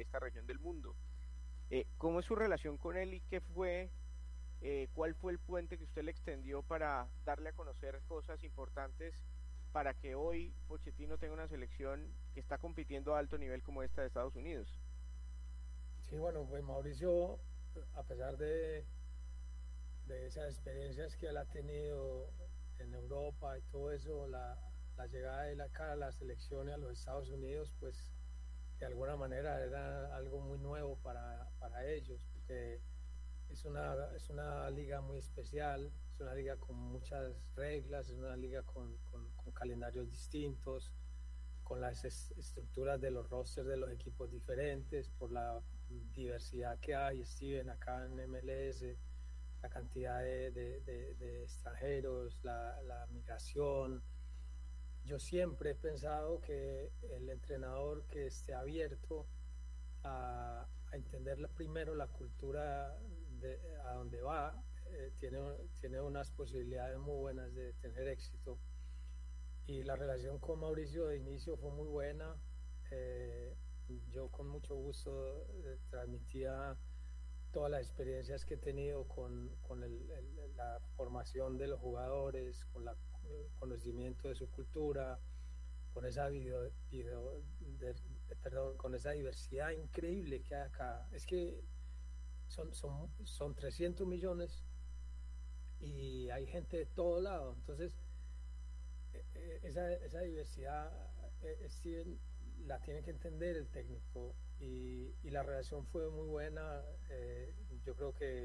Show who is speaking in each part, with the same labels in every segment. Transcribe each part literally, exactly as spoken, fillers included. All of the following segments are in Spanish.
Speaker 1: esta región del mundo. Eh, ¿Cómo es su relación con él y qué fue, eh, cuál fue el puente que usted le extendió para darle a conocer cosas importantes para que hoy Pochettino tenga una selección que está compitiendo a alto nivel como esta de Estados Unidos?
Speaker 2: Sí, bueno, pues Mauricio, a pesar de, de esas experiencias que él ha tenido en Europa y todo eso, la, la llegada de él acá a la selección y a los Estados Unidos, pues de alguna manera era algo muy nuevo para, para ellos, porque es una, es una liga muy especial, es una liga con muchas reglas, es una liga con, con, con calendarios distintos, con las estructuras de los rosters de los equipos diferentes, por la diversidad que hay, Steven, acá en M L S, la cantidad de, de, de, de extranjeros, la, la migración. Yo siempre he pensado que el entrenador que esté abierto a, a entender primero la cultura de, a donde va, eh, tiene, tiene unas posibilidades muy buenas de tener éxito. Y la relación con Mauricio de inicio fue muy buena. Eh, yo con mucho gusto eh, transmitía todas las experiencias que he tenido con, con el, el, la formación de los jugadores, con la, el conocimiento de su cultura, con esa video, video de, perdón, con esa diversidad increíble que hay acá. Es que son, son, son trescientos millones y hay gente de todo lado. Entonces, esa, esa diversidad eh, sí, la tiene que entender el técnico y, y la relación fue muy buena. Eh, yo creo que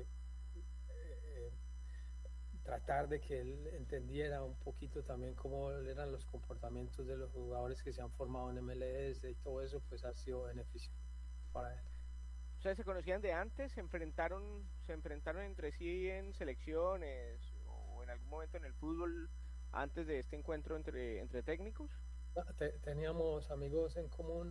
Speaker 2: eh, tratar de que él entendiera un poquito también cómo eran los comportamientos de los jugadores que se han formado en M L S y todo eso, pues ha sido beneficio para él.
Speaker 1: ¿Ustedes se conocían de antes? ¿Se enfrentaron, se enfrentaron entre sí en selecciones o en algún momento en el fútbol antes de este encuentro entre, entre técnicos?
Speaker 2: Teníamos amigos en común,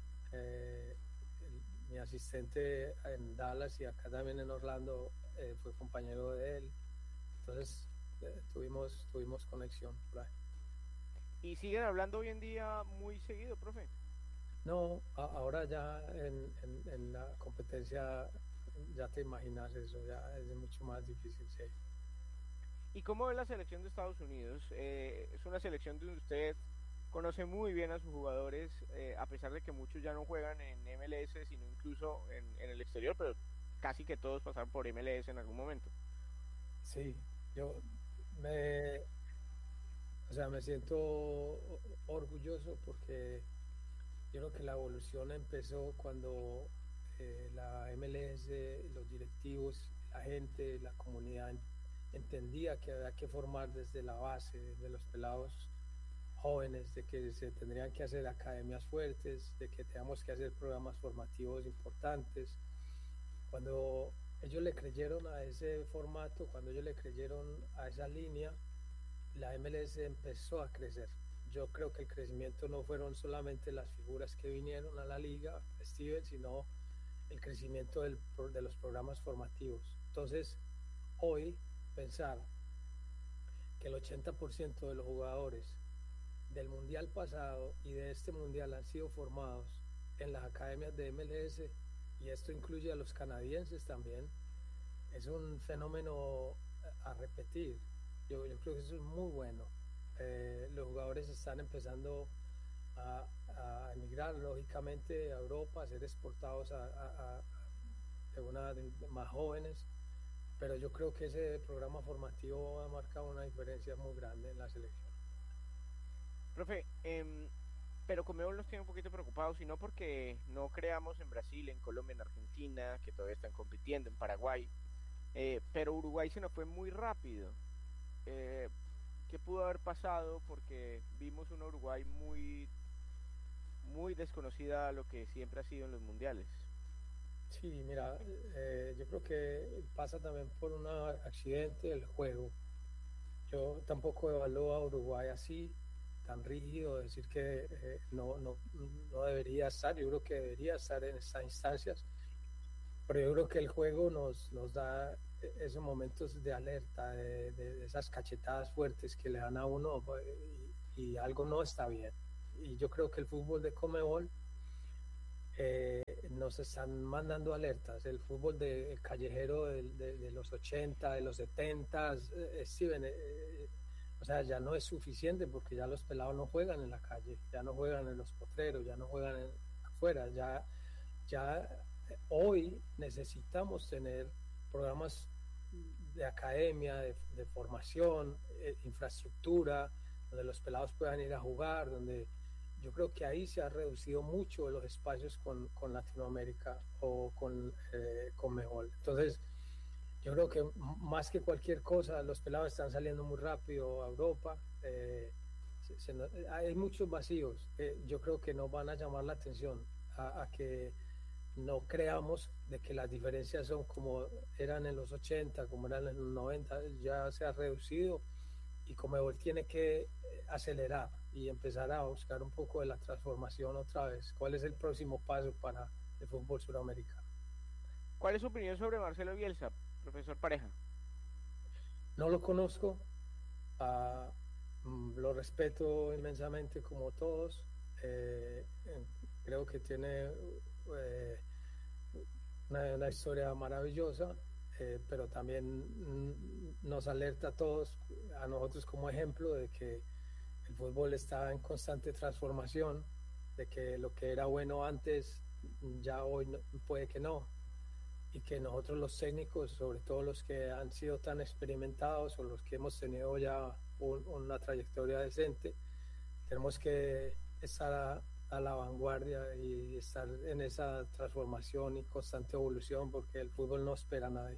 Speaker 2: eh, el, mi asistente en Dallas y acá también en Orlando eh, fue compañero de él, entonces eh, tuvimos, tuvimos conexión por ahí.
Speaker 1: ¿Y siguen hablando hoy en día muy seguido, profe?
Speaker 2: No, a, ahora ya en, en, en, la competencia ya te imaginas eso, ya es mucho más difícil, sí.
Speaker 1: ¿Y cómo ve la selección de Estados Unidos? Eh, es una selección donde usted conoce muy bien a sus jugadores, eh, a pesar de que muchos ya no juegan en M L S, sino incluso en, en el exterior, pero casi que todos pasaron por M L S en algún momento.
Speaker 2: Sí, yo me, o sea, me siento orgulloso porque yo creo que la evolución empezó cuando eh, la M L S, los directivos, la gente, la comunidad entendía que había que formar desde la base, desde los pelados jóvenes, de que se tendrían que hacer academias fuertes, de que teníamos que hacer programas formativos importantes. Cuando ellos le creyeron a ese formato, cuando ellos le creyeron a esa línea, la M L S empezó a crecer. Yo creo que el crecimiento no fueron solamente las figuras que vinieron a la liga, Steven, sino el crecimiento del, de los programas formativos. Entonces, hoy pensar que el ochenta por ciento de los jugadores del mundial pasado y de este mundial han sido formados en las academias de M L S, y esto incluye a los canadienses también, es un fenómeno a repetir. Yo, yo creo que eso es muy bueno. Eh, los jugadores están empezando a, a, emigrar lógicamente a Europa, a ser exportados a, a, a de una de más jóvenes, pero yo creo que ese programa formativo ha marcado una diferencia muy grande en la selección.
Speaker 1: Profe, eh, pero Conmebol nos tiene un poquito preocupados, y no porque no creamos en Brasil, en Colombia, en Argentina, que todavía están compitiendo, en Paraguay, eh, pero Uruguay se nos fue muy rápido. Eh, ¿Qué pudo haber pasado? Porque vimos una Uruguay muy, muy desconocida a lo que siempre ha sido en los mundiales.
Speaker 2: Sí, mira, eh, yo creo que pasa también por un accidente del juego. Yo tampoco evalúo a Uruguay así, tan rígido, decir que eh, no, no, no debería estar. Yo creo que debería estar en estas instancias, pero yo creo que el juego nos, nos da esos momentos de alerta, de, de, de esas cachetadas fuertes que le dan a uno, y, y algo no está bien. Y yo creo que el fútbol de Conmebol eh, nos están mandando alertas. El fútbol de, el callejero de, de, de los ochenta, de los setenta, eh, Steven, eh, o sea, ya no es suficiente porque ya los pelados no juegan en la calle, ya no juegan en los potreros, ya no juegan en, afuera, ya, ya eh, hoy necesitamos tener programas de academia, de, de formación, eh, infraestructura, donde los pelados puedan ir a jugar, donde yo creo que ahí se ha reducido mucho los espacios con, con Latinoamérica o con eh, Conmebol. Entonces, yo creo que más que cualquier cosa, los pelados están saliendo muy rápido a Europa. Eh, se, se, hay muchos vacíos. Eh, yo creo que nos van a llamar la atención a, a que no creamos de que las diferencias son como eran en los ochenta, como eran en los noventa, ya se ha reducido y Conmebol tiene que acelerar y empezar a buscar un poco de la transformación otra vez. ¿Cuál es el próximo paso para el fútbol suramericano?
Speaker 1: ¿Cuál es su opinión sobre Marcelo Bielsa, profesor Pareja?
Speaker 2: No lo conozco, uh, lo respeto inmensamente como todos. Eh, creo que tiene eh, una, una historia maravillosa, eh, pero también nos alerta a todos, a nosotros como ejemplo, de que el fútbol está en constante transformación, de que lo que era bueno antes ya hoy no, puede que no, y que nosotros los técnicos, sobre todo los que han sido tan experimentados o los que hemos tenido ya un, una trayectoria decente, tenemos que estar a, a la vanguardia y estar en esa transformación y constante evolución, porque el fútbol no espera a nadie.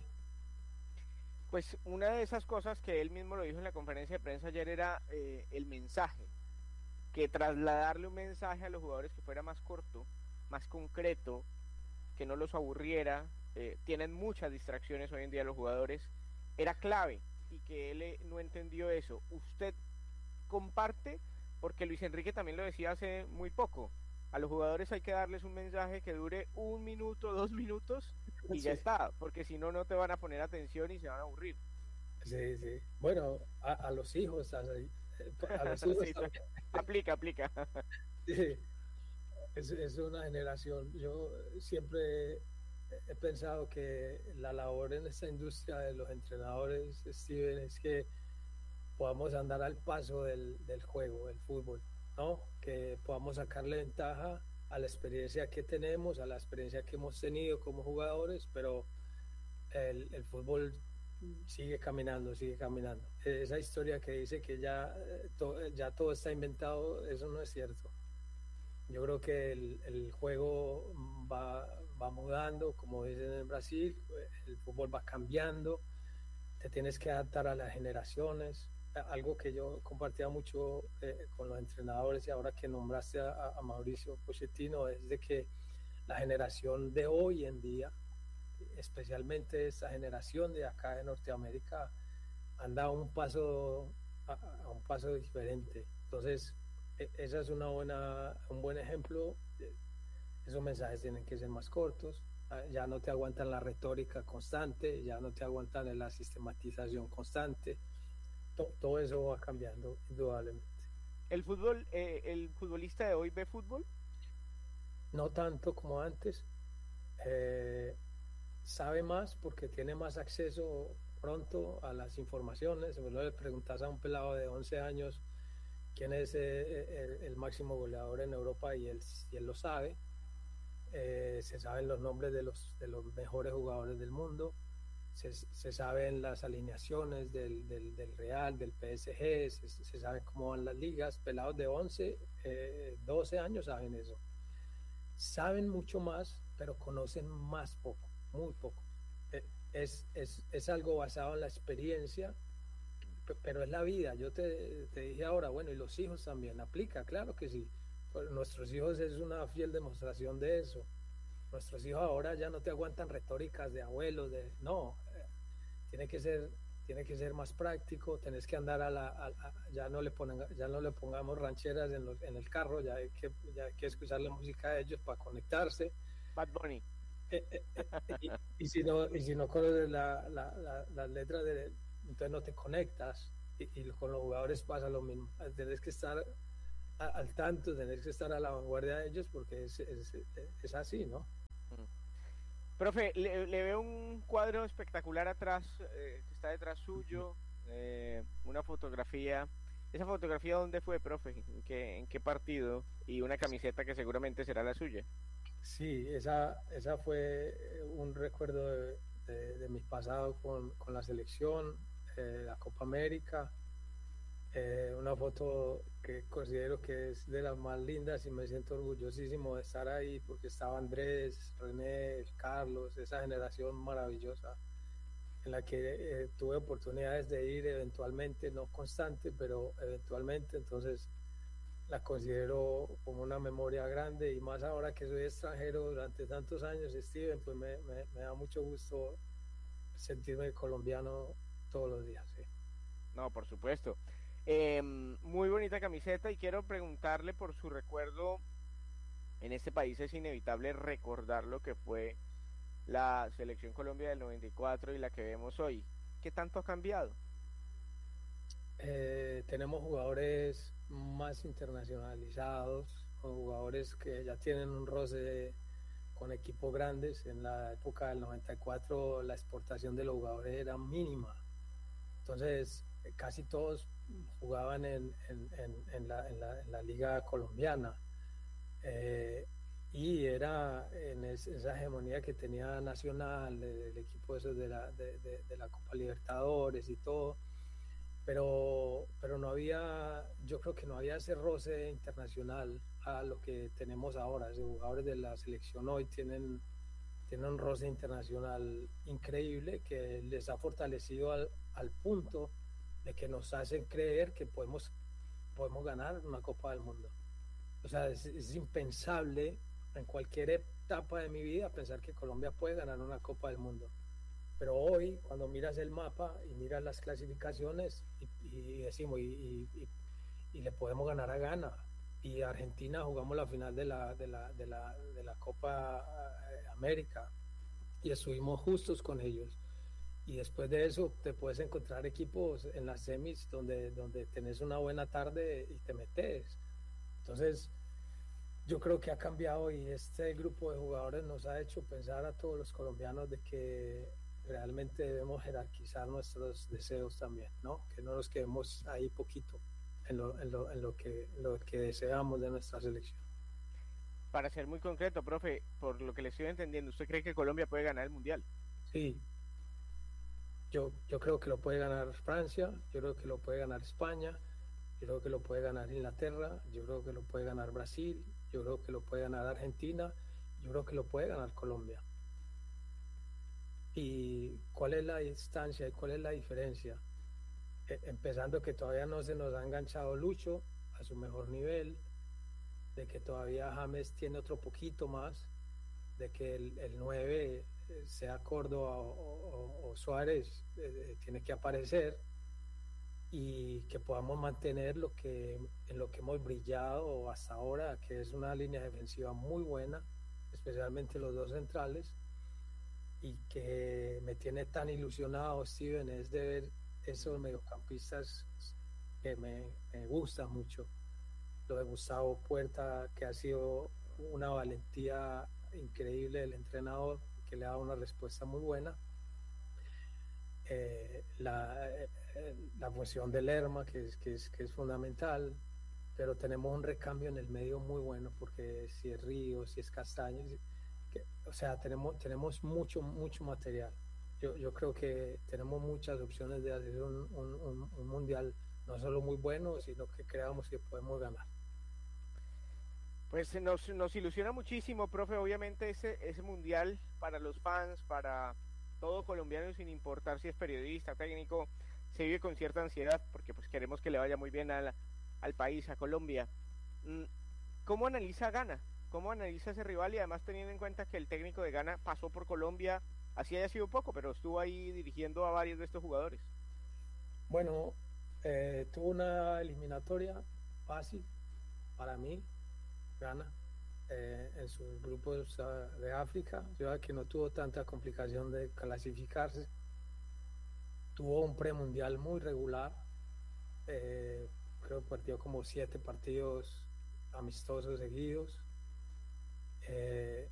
Speaker 1: Pues una de esas cosas que él mismo lo dijo en la conferencia de prensa ayer era eh, el mensaje, que trasladarle un mensaje a los jugadores que fuera más corto, más concreto, que no los aburriera, eh, tienen muchas distracciones hoy en día los jugadores, era clave y que él eh, no entendió eso. ¿Usted comparte? Porque Luis Enrique también lo decía hace muy poco, a los jugadores hay que darles un mensaje que dure un minuto, dos minutos y sí, ya está, porque si no, no te van a poner atención y se van a aburrir.
Speaker 2: Sí, sí. Bueno, a, a los hijos, a, a los hijos
Speaker 1: sí, aplica, aplica.
Speaker 2: Sí. Es, es una generación. Yo siempre he pensado que la labor en esta industria de los entrenadores, Steven, es que podamos andar al paso del, del juego, del fútbol, ¿no? Que podamos sacarle ventaja a la experiencia que tenemos, a la experiencia que hemos tenido como jugadores, pero el, el fútbol sigue caminando, sigue caminando. Esa historia que dice que ya, to, ya todo está inventado, eso no es cierto. Yo creo que el, el juego va, va mudando, como dicen en Brasil, el fútbol va cambiando, te tienes que adaptar a las generaciones. Algo que yo compartía mucho eh, con los entrenadores y ahora que nombraste a, a Mauricio Pochettino es de que la generación de hoy en día, especialmente esta generación de acá de Norteamérica, anda un paso a, a un paso diferente. Entonces, esa es una buena, un buen ejemplo. Esos mensajes tienen que ser más cortos, ya no te aguantan la retórica constante, ya no te aguantan la sistematización constante. Todo, todo eso va cambiando indudablemente.
Speaker 1: ¿El fútbol, eh, el futbolista de hoy ve fútbol?
Speaker 2: No tanto como antes. Eh, sabe más porque tiene más acceso pronto a las informaciones. Si le preguntas a un pelado de once años quién es eh, el, el máximo goleador en Europa y él, y él lo sabe. Eh, se saben los nombres de los, de los mejores jugadores del mundo, se, se saben las alineaciones del, del, del Real, del P S G, se, se sabe cómo van las ligas. Pelados de once, eh, doce años saben eso. Saben mucho más, pero conocen más poco, muy poco. Eh, es, es, es algo basado en la experiencia, pero es la vida. Yo te, te dije ahora, bueno, y los hijos también, aplica, claro que sí. Pues nuestros hijos es una fiel demostración de eso. Nuestros hijos ahora ya no te aguantan retóricas de abuelos, de no, eh, tiene que ser, tiene que ser más práctico, tenés que andar a la, a, a, ya no le ponen, ya no le pongamos rancheras en, los, en el carro, ya hay que, ya hay que escuchar la música de ellos para conectarse.
Speaker 1: Bad Bunny.
Speaker 2: Eh, eh, eh, y, y si no, y si no conoces la, la, la, las letras de, entonces no te conectas, y, y con los jugadores pasa lo mismo. Tienes que estar a, al tanto, tener que estar a la vanguardia de ellos porque es, es, es así, ¿no?
Speaker 1: Profe, le, le veo un cuadro espectacular atrás, eh, que está detrás suyo, eh, una fotografía. ¿Esa fotografía dónde fue, profe? ¿En qué, en qué partido? Y una camiseta que seguramente será la suya.
Speaker 2: Sí, esa, esa fue eh, un recuerdo de, de, de mis pasados con, con la selección, eh, la Copa América, eh, una foto que considero que es de las más lindas y me siento orgullosísimo de estar ahí porque estaba Andrés, René, Carlos, esa generación maravillosa en la que eh, tuve oportunidades de ir eventualmente, no constante, pero eventualmente, entonces la considero como una memoria grande y más ahora que soy extranjero durante tantos años, Steven, pues me, me, me da mucho gusto sentirme colombiano todos los días. ¿Sí?
Speaker 1: No, por supuesto. Eh, muy bonita camiseta y quiero preguntarle por su recuerdo. En este país es inevitable recordar lo que fue la selección Colombia del noventa y cuatro y la que vemos hoy. ¿Qué tanto ha cambiado?
Speaker 2: Eh, tenemos jugadores más internacionalizados, jugadores que ya tienen un roce con equipos grandes. En la época del noventa y cuatro la exportación de los jugadores era mínima. Entonces, eh, casi todos jugaban en, en, en, en, la, en, la, en la liga colombiana. Eh, y era en es, esa hegemonía que tenía Nacional, el equipo esos de, la, de, de, de la Copa Libertadores y todo, pero, pero no había, yo creo que no había ese roce internacional a lo que tenemos ahora. Los jugadores de la selección hoy tienen, tienen un roce internacional increíble que les ha fortalecido al, al punto de que nos hacen creer que podemos, podemos ganar una Copa del Mundo. O sea, es, es impensable en cualquier etapa de mi vida pensar que Colombia puede ganar una Copa del Mundo. Pero hoy, cuando miras el mapa y miras las clasificaciones y, y decimos, y, y, y, le podemos ganar a Ghana. Y Argentina jugamos la final de la, de la, de la, de la Copa América y estuvimos justos con ellos. Y después de eso te puedes encontrar equipos en las semis donde, donde tenés una buena tarde y te metes. Entonces, yo creo que ha cambiado y este grupo de jugadores nos ha hecho pensar a todos los colombianos de que realmente debemos jerarquizar nuestros deseos también, ¿no? Que no nos quedemos ahí poquito en lo, en lo, en lo, que, lo que deseamos de nuestra selección.
Speaker 1: Para ser muy concreto, profe, por lo que le estoy entendiendo, ¿usted cree que Colombia puede ganar el Mundial?
Speaker 2: Sí, yo, yo creo que lo puede ganar Francia, yo creo que lo puede ganar España, yo creo que lo puede ganar Inglaterra, yo creo que lo puede ganar Brasil, yo creo que lo puede ganar Argentina, yo creo que lo puede ganar Colombia. ¿Y cuál es la distancia y cuál es la diferencia? Eh, empezando que todavía no se nos ha enganchado Lucho a su mejor nivel, de que todavía James tiene otro poquito más, de que el, el nueve, eh, sea Córdoba o, o, o Suárez, eh, tiene que aparecer y que podamos mantener lo que, en lo que hemos brillado hasta ahora, que es una línea defensiva muy buena, especialmente los dos centrales, y que me tiene tan ilusionado, Steven, es de ver esos mediocampistas que me, me gusta mucho. Lo de Gustavo Puerta, que ha sido una valentía increíble del entrenador, que le ha dado una respuesta muy buena. Eh, la, eh, la función del Lerma, que es, que, es, que es fundamental, pero tenemos un recambio en el medio muy bueno, porque si es Ríos, si es Castaño, que, o sea, tenemos, tenemos mucho, mucho material. Yo, yo creo que tenemos muchas opciones de hacer un, un, un, un mundial no solo muy bueno, sino que creamos que podemos ganar.
Speaker 1: Pues nos, nos ilusiona muchísimo, profe, obviamente ese, ese mundial para los fans, para todo colombiano, sin importar si es periodista, técnico, se vive con cierta ansiedad porque pues queremos que le vaya muy bien al, al país, a Colombia. ¿Cómo analiza Ghana? ¿Cómo analiza ese rival? Y además teniendo en cuenta que el técnico de Ghana pasó por Colombia, así haya sido poco, pero estuvo ahí dirigiendo a varios de estos jugadores.
Speaker 2: Bueno, eh, tuvo una eliminatoria fácil para mí, Ghana, eh, en sus grupos uh, de África, yo que no tuvo tanta complicación de clasificarse. Tuvo un premundial muy regular, eh, creo que partió como siete partidos amistosos seguidos. Eh,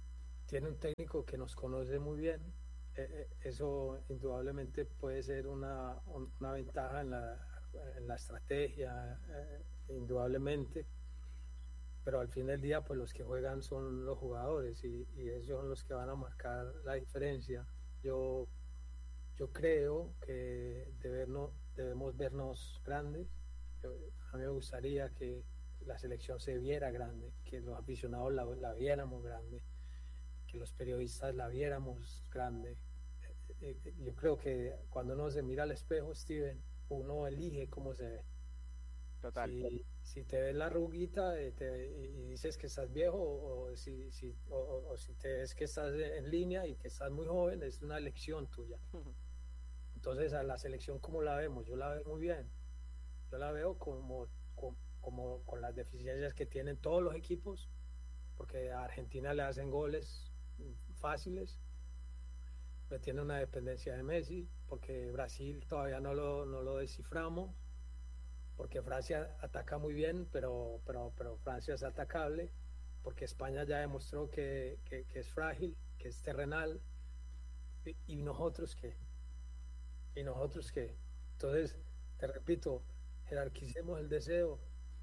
Speaker 2: tiene un técnico que nos conoce muy bien. Eh, eso indudablemente puede ser una, una ventaja en la, en la estrategia, eh, indudablemente, pero al fin del día pues los que juegan son los jugadores y, y ellos son los que van a marcar la diferencia. Yo, yo creo que debemos, debemos vernos grandes. Yo, a mí me gustaría que la selección se viera grande, que los aficionados la, la viéramos grande, que los periodistas la viéramos grande. Yo creo que cuando uno se mira al espejo, Steven, uno elige cómo se ve.
Speaker 1: Total.
Speaker 2: Si, si te ves la arruguita y, te, y dices que estás viejo, o, o, si, si, o, o si te ves que estás en línea y que estás muy joven, es una elección tuya. Entonces, a la selección, ¿cómo la vemos? Yo la veo muy bien. Yo la veo como, como, como con las deficiencias que tienen todos los equipos, porque a Argentina le hacen goles fáciles, pero tiene una dependencia de Messi, porque Brasil todavía no lo, no lo desciframos, porque Francia ataca muy bien, pero, pero, pero Francia es atacable, porque España ya demostró que, que, que es frágil, que es terrenal, y, y nosotros qué, y nosotros qué. Entonces, te repito, jerarquicemos el deseo,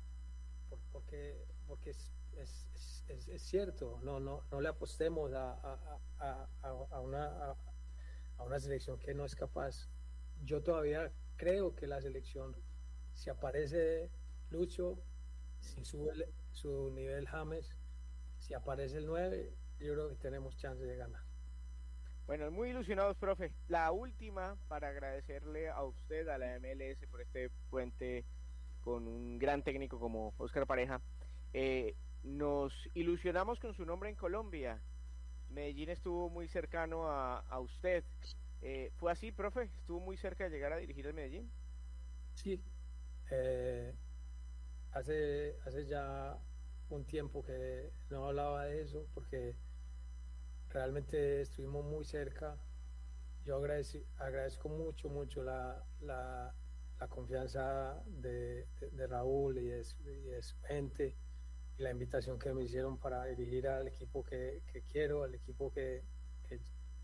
Speaker 2: porque, porque es, es, es, es, es cierto, no, no, no le apostemos a, a, a, a, a una... A, a una selección que no es capaz. Yo todavía creo que la selección, si aparece Lucho, si sube su nivel James, si aparece el nueve, yo creo que tenemos chance de ganar.
Speaker 1: Bueno, muy ilusionados, profe. La última para agradecerle a usted, a la M L S, por este puente con un gran técnico como Óscar Pareja. Eh, nos ilusionamos con su nombre en Colombia. Medellín estuvo muy cercano a, a usted. Eh, ¿Fue así, profe? ¿Estuvo muy cerca de llegar a dirigir el Medellín?
Speaker 2: Sí. Eh, hace, hace ya un tiempo que no hablaba de eso, porque realmente estuvimos muy cerca. Yo agradeci, agradezco mucho, mucho la, la, la confianza de, de, de Raúl y de, y de su gente, y la invitación que me hicieron para dirigir al equipo que, que quiero, al equipo que, que,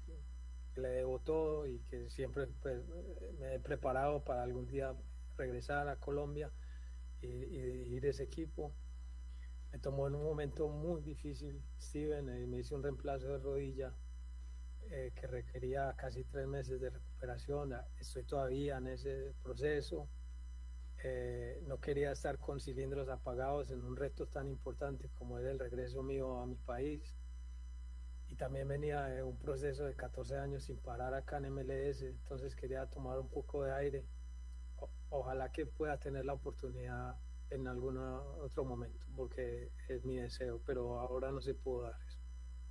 Speaker 2: que le debo todo, y que siempre pues, me he preparado para algún día regresar a Colombia y, y dirigir ese equipo. Me tomó en un momento muy difícil, Steven, y me hice un reemplazo de rodilla eh, que requería casi tres meses de recuperación. Estoy todavía en ese proceso. Eh, no quería estar con cilindros apagados en un reto tan importante como era el regreso mío a mi país, y también venía de un proceso de catorce años sin parar acá en M L S, entonces quería tomar un poco de aire. O, ojalá que pueda tener la oportunidad en algún otro momento, porque es mi deseo, pero ahora no se pudo dar eso.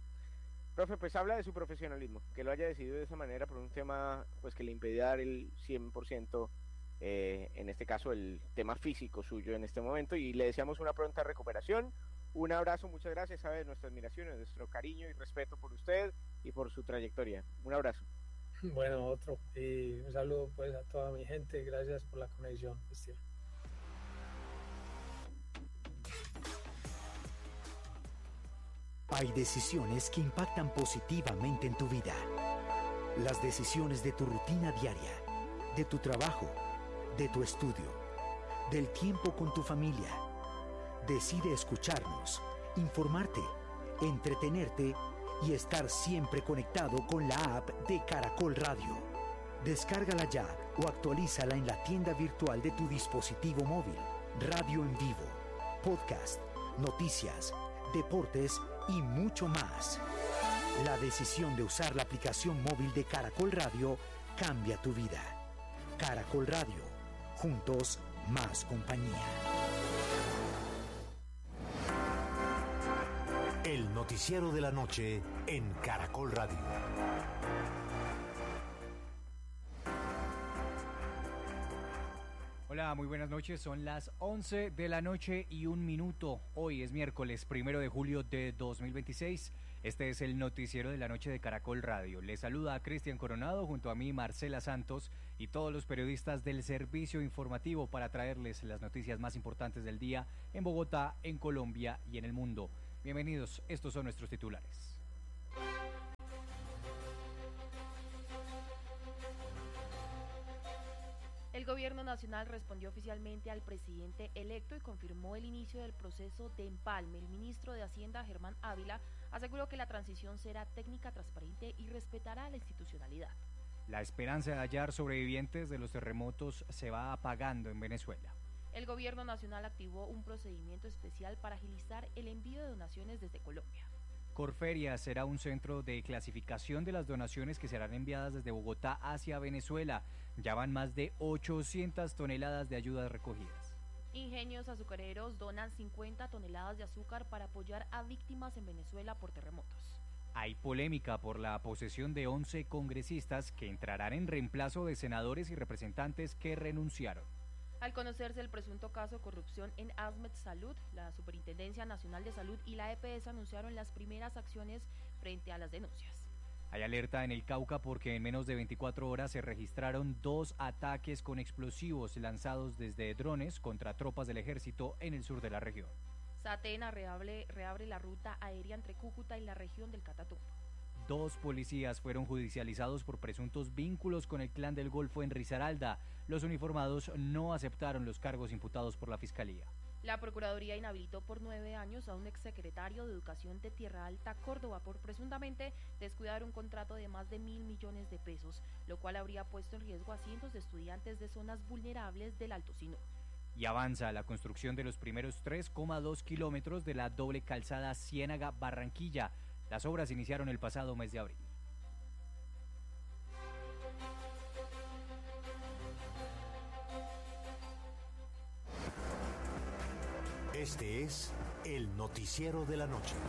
Speaker 1: Profe, pues habla de su profesionalismo, que lo haya decidido de esa manera por un tema pues que le impedía dar el cien por ciento. Eh, en este caso el tema físico suyo en este momento, y le deseamos una pronta recuperación. Un abrazo, muchas gracias, sabe nuestra admiración, nuestro cariño y respeto por usted y por su trayectoria. Un abrazo.
Speaker 2: Bueno, otro, y un saludo pues a toda mi gente, gracias por la conexión, Cristian.
Speaker 3: Hay decisiones que impactan positivamente en tu vida. Las decisiones de tu rutina diaria, de tu trabajo, de tu estudio, del tiempo con tu familia. Decide escucharnos, informarte, entretenerte y estar siempre conectado con la app de Caracol Radio. Descárgala ya o actualízala en la tienda virtual de tu dispositivo móvil. Radio en vivo, podcast, noticias, deportes y mucho más. La decisión de usar la aplicación móvil de Caracol Radio cambia tu vida. Caracol Radio, juntos más compañía.
Speaker 4: El noticiero de la noche en Caracol Radio.
Speaker 5: Hola, muy buenas noches. Son las once de la noche y un minuto. Hoy es miércoles primero de julio de dos mil veintiséis. Este es el noticiero de la noche de Caracol Radio. Les saluda a Cristian Coronado, junto a mí Marcela Santos y todos los periodistas del servicio informativo para traerles las noticias más importantes del día en Bogotá, en Colombia y en el mundo. Bienvenidos, estos son nuestros titulares.
Speaker 6: gobierno nacional respondió oficialmente al presidente electo y confirmó el inicio del proceso de empalme. El ministro de Hacienda, Germán Ávila, aseguró que la transición será técnica, transparente y respetará la institucionalidad.
Speaker 5: La esperanza de hallar sobrevivientes de los terremotos se va apagando en Venezuela.
Speaker 6: El gobierno nacional activó un procedimiento especial para agilizar el envío de donaciones desde Colombia.
Speaker 5: Corferia será un centro de clasificación de las donaciones que serán enviadas desde Bogotá hacia Venezuela. Ya van más de ochocientas toneladas de ayudas recogidas.
Speaker 6: Ingenios azucareros donan cincuenta toneladas de azúcar para apoyar a víctimas en Venezuela por terremotos.
Speaker 5: Hay polémica por la posesión de once congresistas que entrarán en reemplazo de senadores y representantes que renunciaron.
Speaker 6: Al conocerse el presunto caso de corrupción en ASMED Salud, la Superintendencia Nacional de Salud y la E P S anunciaron las primeras acciones frente a las denuncias.
Speaker 5: Hay alerta en el Cauca porque en menos de veinticuatro horas se registraron dos ataques con explosivos lanzados desde drones contra tropas del ejército en el sur de la región.
Speaker 6: Satena reabre, reabre la ruta aérea entre Cúcuta y la región del Catatumbo.
Speaker 5: Dos policías fueron judicializados por presuntos vínculos con el Clan del Golfo en Risaralda. Los uniformados no aceptaron los cargos imputados por la Fiscalía.
Speaker 6: La Procuraduría inhabilitó por nueve años a un exsecretario de Educación de Tierra Alta, Córdoba, por presuntamente descuidar un contrato de más de mil millones de pesos, lo cual habría puesto en riesgo a cientos de estudiantes de zonas vulnerables del Alto Sinú.
Speaker 5: Y avanza la construcción de los primeros tres coma dos kilómetros de la doble calzada Ciénaga-Barranquilla. Las obras iniciaron el pasado mes de abril.
Speaker 4: Este es el noticiero de la noche.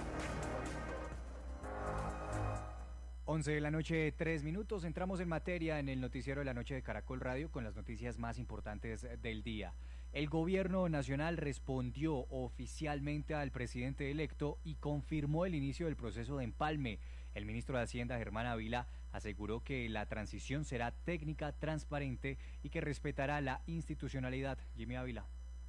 Speaker 5: once de la noche, tres minutos. Entramos en materia en el noticiero de la noche de Caracol Radio con las noticias más importantes del día. El gobierno nacional respondió oficialmente al presidente electo y confirmó el inicio del proceso de empalme. El ministro de Hacienda, Germán Ávila, aseguró que la transición será técnica, transparente y que respetará la institucionalidad. Jimmy Ávila.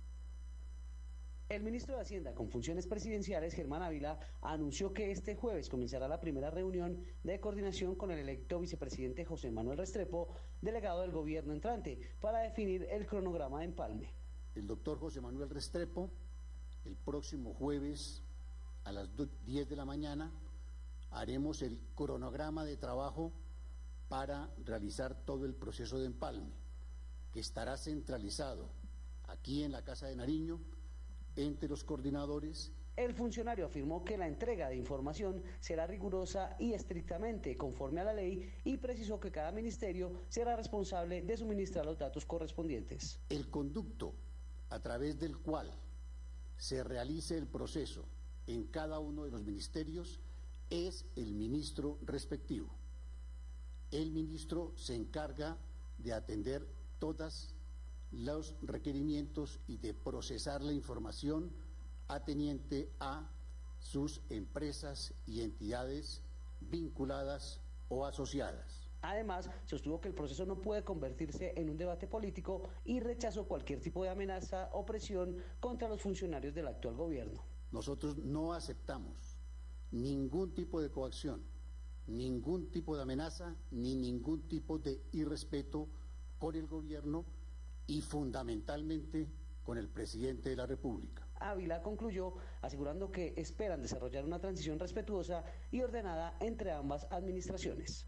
Speaker 7: El ministro de Hacienda con funciones presidenciales, Germán Ávila, anunció que este jueves comenzará la primera reunión de coordinación con el electo vicepresidente José Manuel Restrepo, delegado del gobierno entrante, para definir el cronograma de empalme.
Speaker 8: El doctor José Manuel Restrepo, el próximo jueves a las diez de la mañana, haremos el cronograma de trabajo para realizar todo el proceso de empalme, que estará centralizado aquí en la Casa de Nariño, entre los coordinadores.
Speaker 7: El funcionario afirmó que la entrega de información será rigurosa y estrictamente conforme a la ley y precisó que cada ministerio será responsable de suministrar los datos correspondientes.
Speaker 8: El conducto a través del cual se realice el proceso en cada uno de los ministerios es el ministro respectivo. El ministro se encarga de atender todas los requerimientos y de procesar la información ateniente a sus empresas y entidades vinculadas o asociadas.
Speaker 7: Además, sostuvo que el proceso no puede convertirse en un debate político y rechazó cualquier tipo de amenaza o presión contra los funcionarios del actual gobierno.
Speaker 8: Nosotros no aceptamos ningún tipo de coacción, ningún tipo de amenaza, ni ningún tipo de irrespeto con el gobierno y fundamentalmente con el presidente de la República.
Speaker 7: Ávila concluyó asegurando que esperan desarrollar una transición respetuosa y ordenada entre ambas administraciones.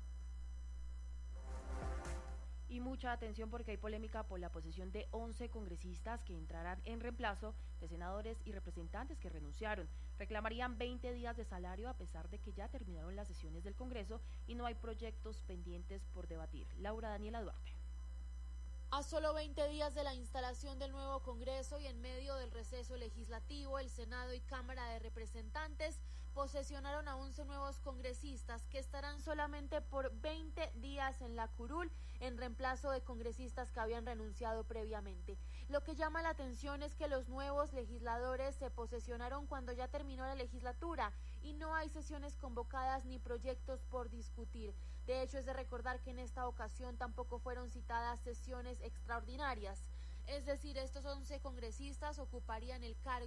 Speaker 6: Y mucha atención porque hay polémica por la posesión de once congresistas que entrarán en reemplazo de senadores y representantes que renunciaron. Reclamarían veinte días de salario a pesar de que ya terminaron las sesiones del Congreso y no hay proyectos pendientes por debatir. Laura Daniela Duarte.
Speaker 9: A solo veinte días de la instalación del nuevo Congreso y en medio del receso legislativo, el Senado y Cámara de Representantes posesionaron a once nuevos congresistas que estarán solamente por veinte días en la curul en reemplazo de congresistas que habían renunciado previamente. Lo que llama la atención es que los nuevos legisladores se posesionaron cuando ya terminó la legislatura y no hay sesiones convocadas ni proyectos por discutir. De hecho, es de recordar que en esta ocasión tampoco fueron citadas sesiones extraordinarias. Es decir, estos once congresistas ocuparían el cargo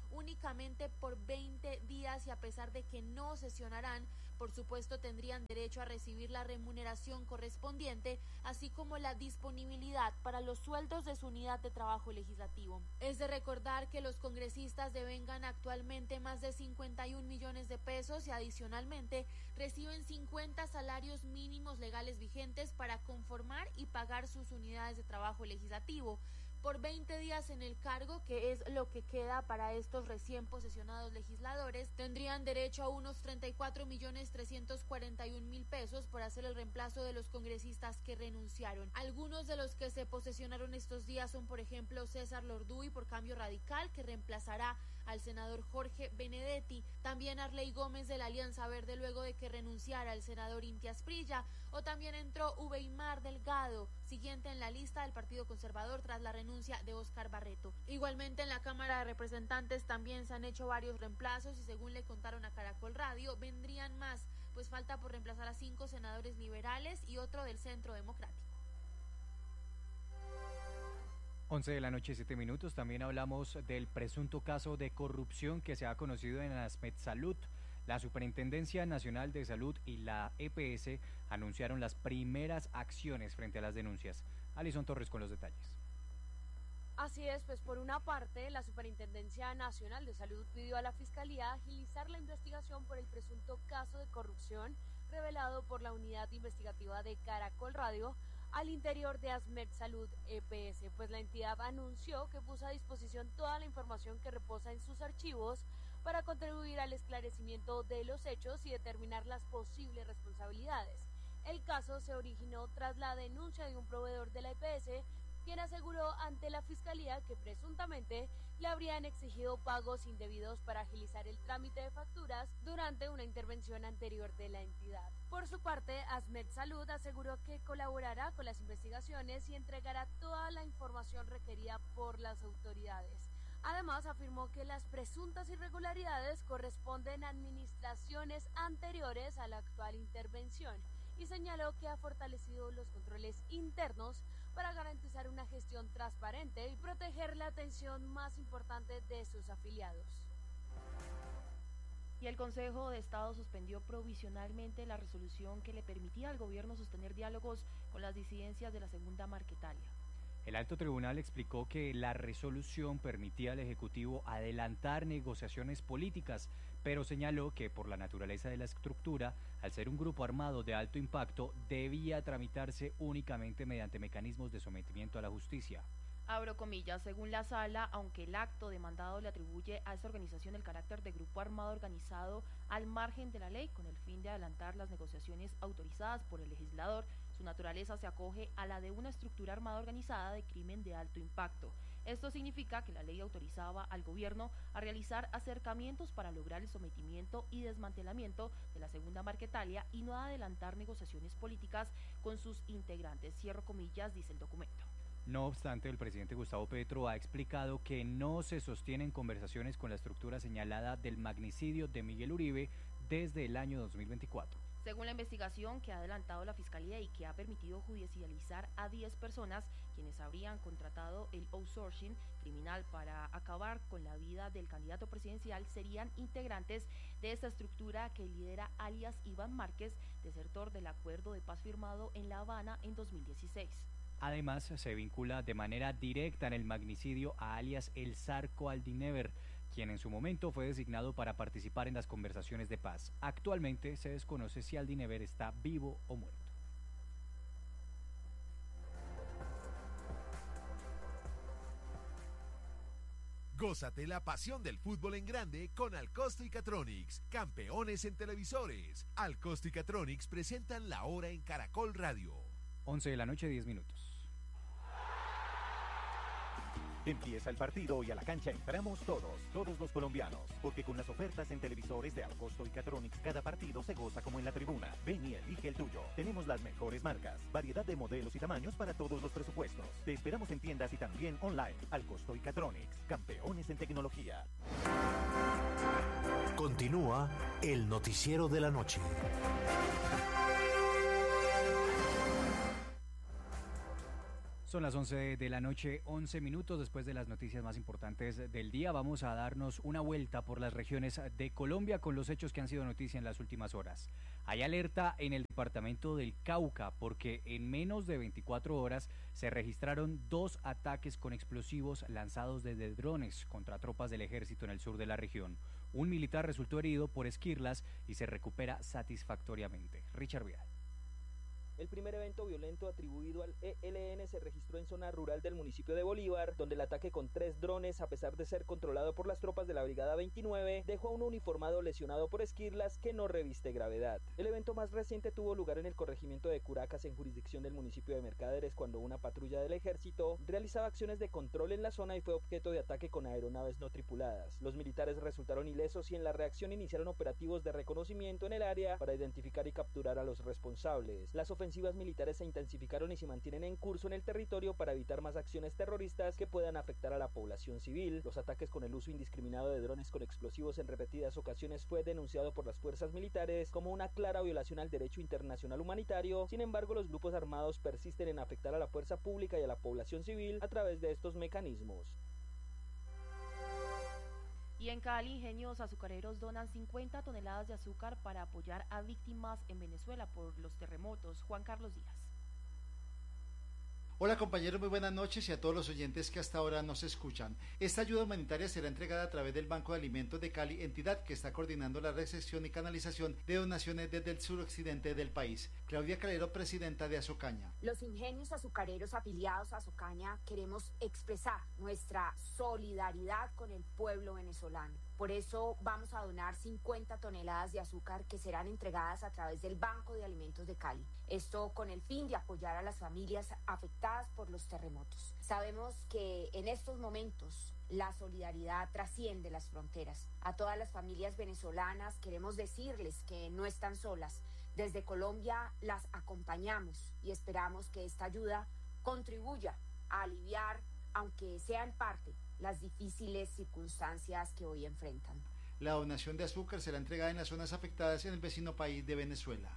Speaker 9: únicamente por veinte días y a pesar de que no sesionarán, por supuesto tendrían derecho a recibir la remuneración correspondiente, así como la disponibilidad para los sueldos de su unidad de trabajo legislativo. Es de recordar que los congresistas devengan actualmente más de cincuenta y un millones de pesos y adicionalmente reciben cincuenta salarios mínimos legales vigentes para conformar y pagar sus unidades de trabajo legislativo. Por veinte días en el cargo, que es lo que queda para estos recién posesionados legisladores, tendrían derecho a unos treinta y cuatro millones trescientos cuarenta y un mil pesos por hacer el reemplazo de los congresistas que renunciaron. Algunos de los que se posesionaron estos días son, por ejemplo, César Lorduy por Cambio Radical, que reemplazará al senador Jorge Benedetti, también Arley Gómez de la Alianza Verde luego de que renunciara el senador Inti Asprilla, o también entró Ubeimar Delgado, siguiente en la lista del Partido Conservador tras la renuncia de Óscar Barreto. Igualmente en la Cámara de Representantes también se han hecho varios reemplazos y según le contaron a Caracol Radio, vendrían más, pues falta por reemplazar a cinco senadores liberales y otro del Centro Democrático.
Speaker 5: once de la noche, siete minutos. También hablamos del presunto caso de corrupción que se ha conocido en ASMEDSalud. La Superintendencia Nacional de Salud y la E P S anunciaron las primeras acciones frente a las denuncias. Alison Torres con los detalles.
Speaker 10: Así es, pues por una parte, la Superintendencia Nacional de Salud pidió a la Fiscalía agilizar la investigación por el presunto caso de corrupción revelado por la Unidad Investigativa de Caracol Radio al interior de ASMEDSalud E P S, pues la entidad anunció que puso a disposición toda la información que reposa en sus archivos para contribuir al esclarecimiento de los hechos y determinar las posibles responsabilidades. El caso se originó tras la denuncia de un proveedor de la E P S, quien aseguró ante la Fiscalía que presuntamente le habrían exigido pagos indebidos para agilizar el trámite de facturas durante una intervención anterior de la entidad. Por su parte, ASMEDSalud aseguró que colaborará con las investigaciones y entregará toda la información requerida por las autoridades. Además, afirmó que las presuntas irregularidades corresponden a administraciones anteriores a la actual intervención y señaló que ha fortalecido los controles internos para garantizar una gestión transparente y proteger la atención más importante de sus afiliados.
Speaker 6: Y el Consejo de Estado suspendió provisionalmente la resolución que le permitía al gobierno sostener diálogos con las disidencias de la Segunda Marquetalia.
Speaker 5: El alto tribunal explicó que la resolución permitía al Ejecutivo adelantar negociaciones políticas, pero señaló que por la naturaleza de la estructura, al ser un grupo armado de alto impacto, debía tramitarse únicamente mediante mecanismos de sometimiento a la justicia.
Speaker 6: Abro comillas, según la sala, aunque el acto demandado le atribuye a esta organización el carácter de grupo armado organizado al margen de la ley con el fin de adelantar las negociaciones autorizadas por el legislador, su naturaleza se acoge a la de una estructura armada organizada de crimen de alto impacto. Esto significa que la ley autorizaba al gobierno a realizar acercamientos para lograr el sometimiento y desmantelamiento de la Segunda Marquetalia y no a adelantar negociaciones políticas con sus integrantes. Cierro comillas, dice el documento.
Speaker 5: No obstante, el presidente Gustavo Petro ha explicado que no se sostienen conversaciones con la estructura señalada del magnicidio de Miguel Uribe desde el año dos mil veinticuatro.
Speaker 6: Según la investigación que ha adelantado la Fiscalía y que ha permitido judicializar a diez personas quienes habrían contratado el outsourcing criminal para acabar con la vida del candidato presidencial, serían integrantes de esta estructura que lidera alias Iván Márquez, desertor del acuerdo de paz firmado en La Habana en dos mil dieciséis.
Speaker 5: Además, se vincula de manera directa en el magnicidio a alias El Zarco Aldinever, quien en su momento fue designado para participar en las conversaciones de paz. Actualmente se desconoce si Aldinever está vivo o muerto.
Speaker 11: Gózate la pasión del fútbol en grande con Alcosto y Catronics, campeones en televisores. Alcosto y Catronics presentan la hora en Caracol Radio.
Speaker 5: once de la noche, diez minutos.
Speaker 12: Empieza el partido y a la cancha entramos todos, todos los colombianos, porque con las ofertas en televisores de Alcosto y Catronics cada partido se goza como en la tribuna. Ven y elige el tuyo. Tenemos las mejores marcas, variedad de modelos y tamaños para todos los presupuestos. Te esperamos en tiendas y también online. Alcosto y Catronics, campeones en tecnología.
Speaker 4: Continúa el noticiero de la noche.
Speaker 5: Son las once de la noche, once minutos. Después de las noticias más importantes del día, vamos a darnos una vuelta por las regiones de Colombia con los hechos que han sido noticia en las últimas horas. Hay alerta en el departamento del Cauca porque en menos de veinticuatro horas se registraron dos ataques con explosivos lanzados desde drones contra tropas del ejército en el sur de la región. Un militar resultó herido por esquirlas y se recupera satisfactoriamente. Richard Vidal.
Speaker 13: El primer evento violento atribuido al E L N se registró en zona rural del municipio de Bolívar, donde el ataque con tres drones, a pesar de ser controlado por las tropas de la Brigada veintinueve, dejó a un uniformado lesionado por esquirlas que no reviste gravedad. El evento más reciente tuvo lugar en el corregimiento de Curacas, en jurisdicción del municipio de Mercaderes, cuando una patrulla del ejército realizaba acciones de control en la zona y fue objeto de ataque con aeronaves no tripuladas. Los militares resultaron ilesos y en la reacción iniciaron operativos de reconocimiento en el área para identificar y capturar a los responsables. Las ofensivas militares se intensificaron y se mantienen en curso en el territorio para evitar más acciones terroristas que puedan afectar a la población civil. Los ataques con el uso indiscriminado de drones con explosivos en repetidas ocasiones fue denunciado por las fuerzas militares como una clara violación al derecho internacional humanitario. Sin embargo, los grupos armados persisten en afectar a la fuerza pública y a la población civil a través de estos mecanismos.
Speaker 6: Y en Cali, ingenios azucareros donan cincuenta toneladas de azúcar para apoyar a víctimas en Venezuela por los terremotos. Juan Carlos Díaz.
Speaker 14: Hola compañeros, muy buenas noches y a todos los oyentes que hasta ahora nos escuchan. Esta ayuda humanitaria será entregada a través del Banco de Alimentos de Cali, entidad que está coordinando la recepción y canalización de donaciones desde el suroccidente del país. Claudia Calero, presidenta de Azucaña.
Speaker 15: Los ingenios azucareros afiliados a Azucaña queremos expresar nuestra solidaridad con el pueblo venezolano. Por eso vamos a donar cincuenta toneladas de azúcar que serán entregadas a través del Banco de Alimentos de Cali. Esto con el fin de apoyar a las familias afectadas por los terremotos. Sabemos que en estos momentos la solidaridad trasciende las fronteras. A todas las familias venezolanas queremos decirles que no están solas. Desde Colombia las acompañamos y esperamos que esta ayuda contribuya a aliviar, aunque sea en parte, las difíciles circunstancias que hoy enfrentan.
Speaker 14: La donación de azúcar será entregada en las zonas afectadas en el vecino país de Venezuela.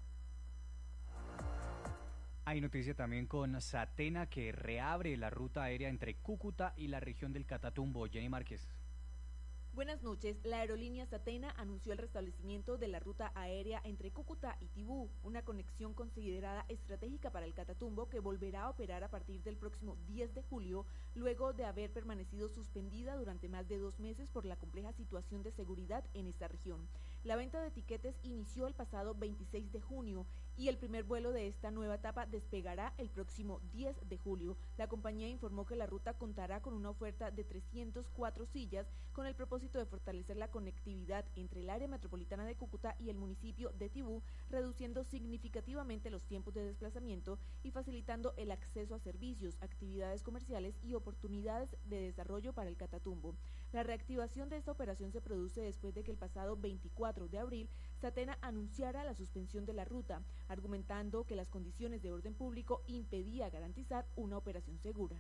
Speaker 5: Hay noticia también con Satena, que reabre la ruta aérea entre Cúcuta y la región del Catatumbo. Jenny Márquez.
Speaker 16: Buenas noches. La aerolínea Satena anunció el restablecimiento de la ruta aérea entre Cúcuta y Tibú, una conexión considerada estratégica para el Catatumbo que volverá a operar a partir del próximo diez de julio, luego de haber permanecido suspendida durante más de dos meses por la compleja situación de seguridad en esta región. La venta de tiquetes inició el pasado veintiséis de junio y el primer vuelo de esta nueva etapa despegará el próximo diez de julio. La compañía informó que la ruta contará con una oferta de trescientas cuatro sillas con el propósito de fortalecer la conectividad entre el área metropolitana de Cúcuta y el municipio de Tibú, reduciendo significativamente los tiempos de desplazamiento y facilitando el acceso a servicios, actividades comerciales y oportunidades de desarrollo para el Catatumbo. La reactivación de esta operación se produce después de que el pasado veinticuatro de abril Satena anunciara la suspensión de la ruta, argumentando que las condiciones de orden público impedía garantizar una operación segura.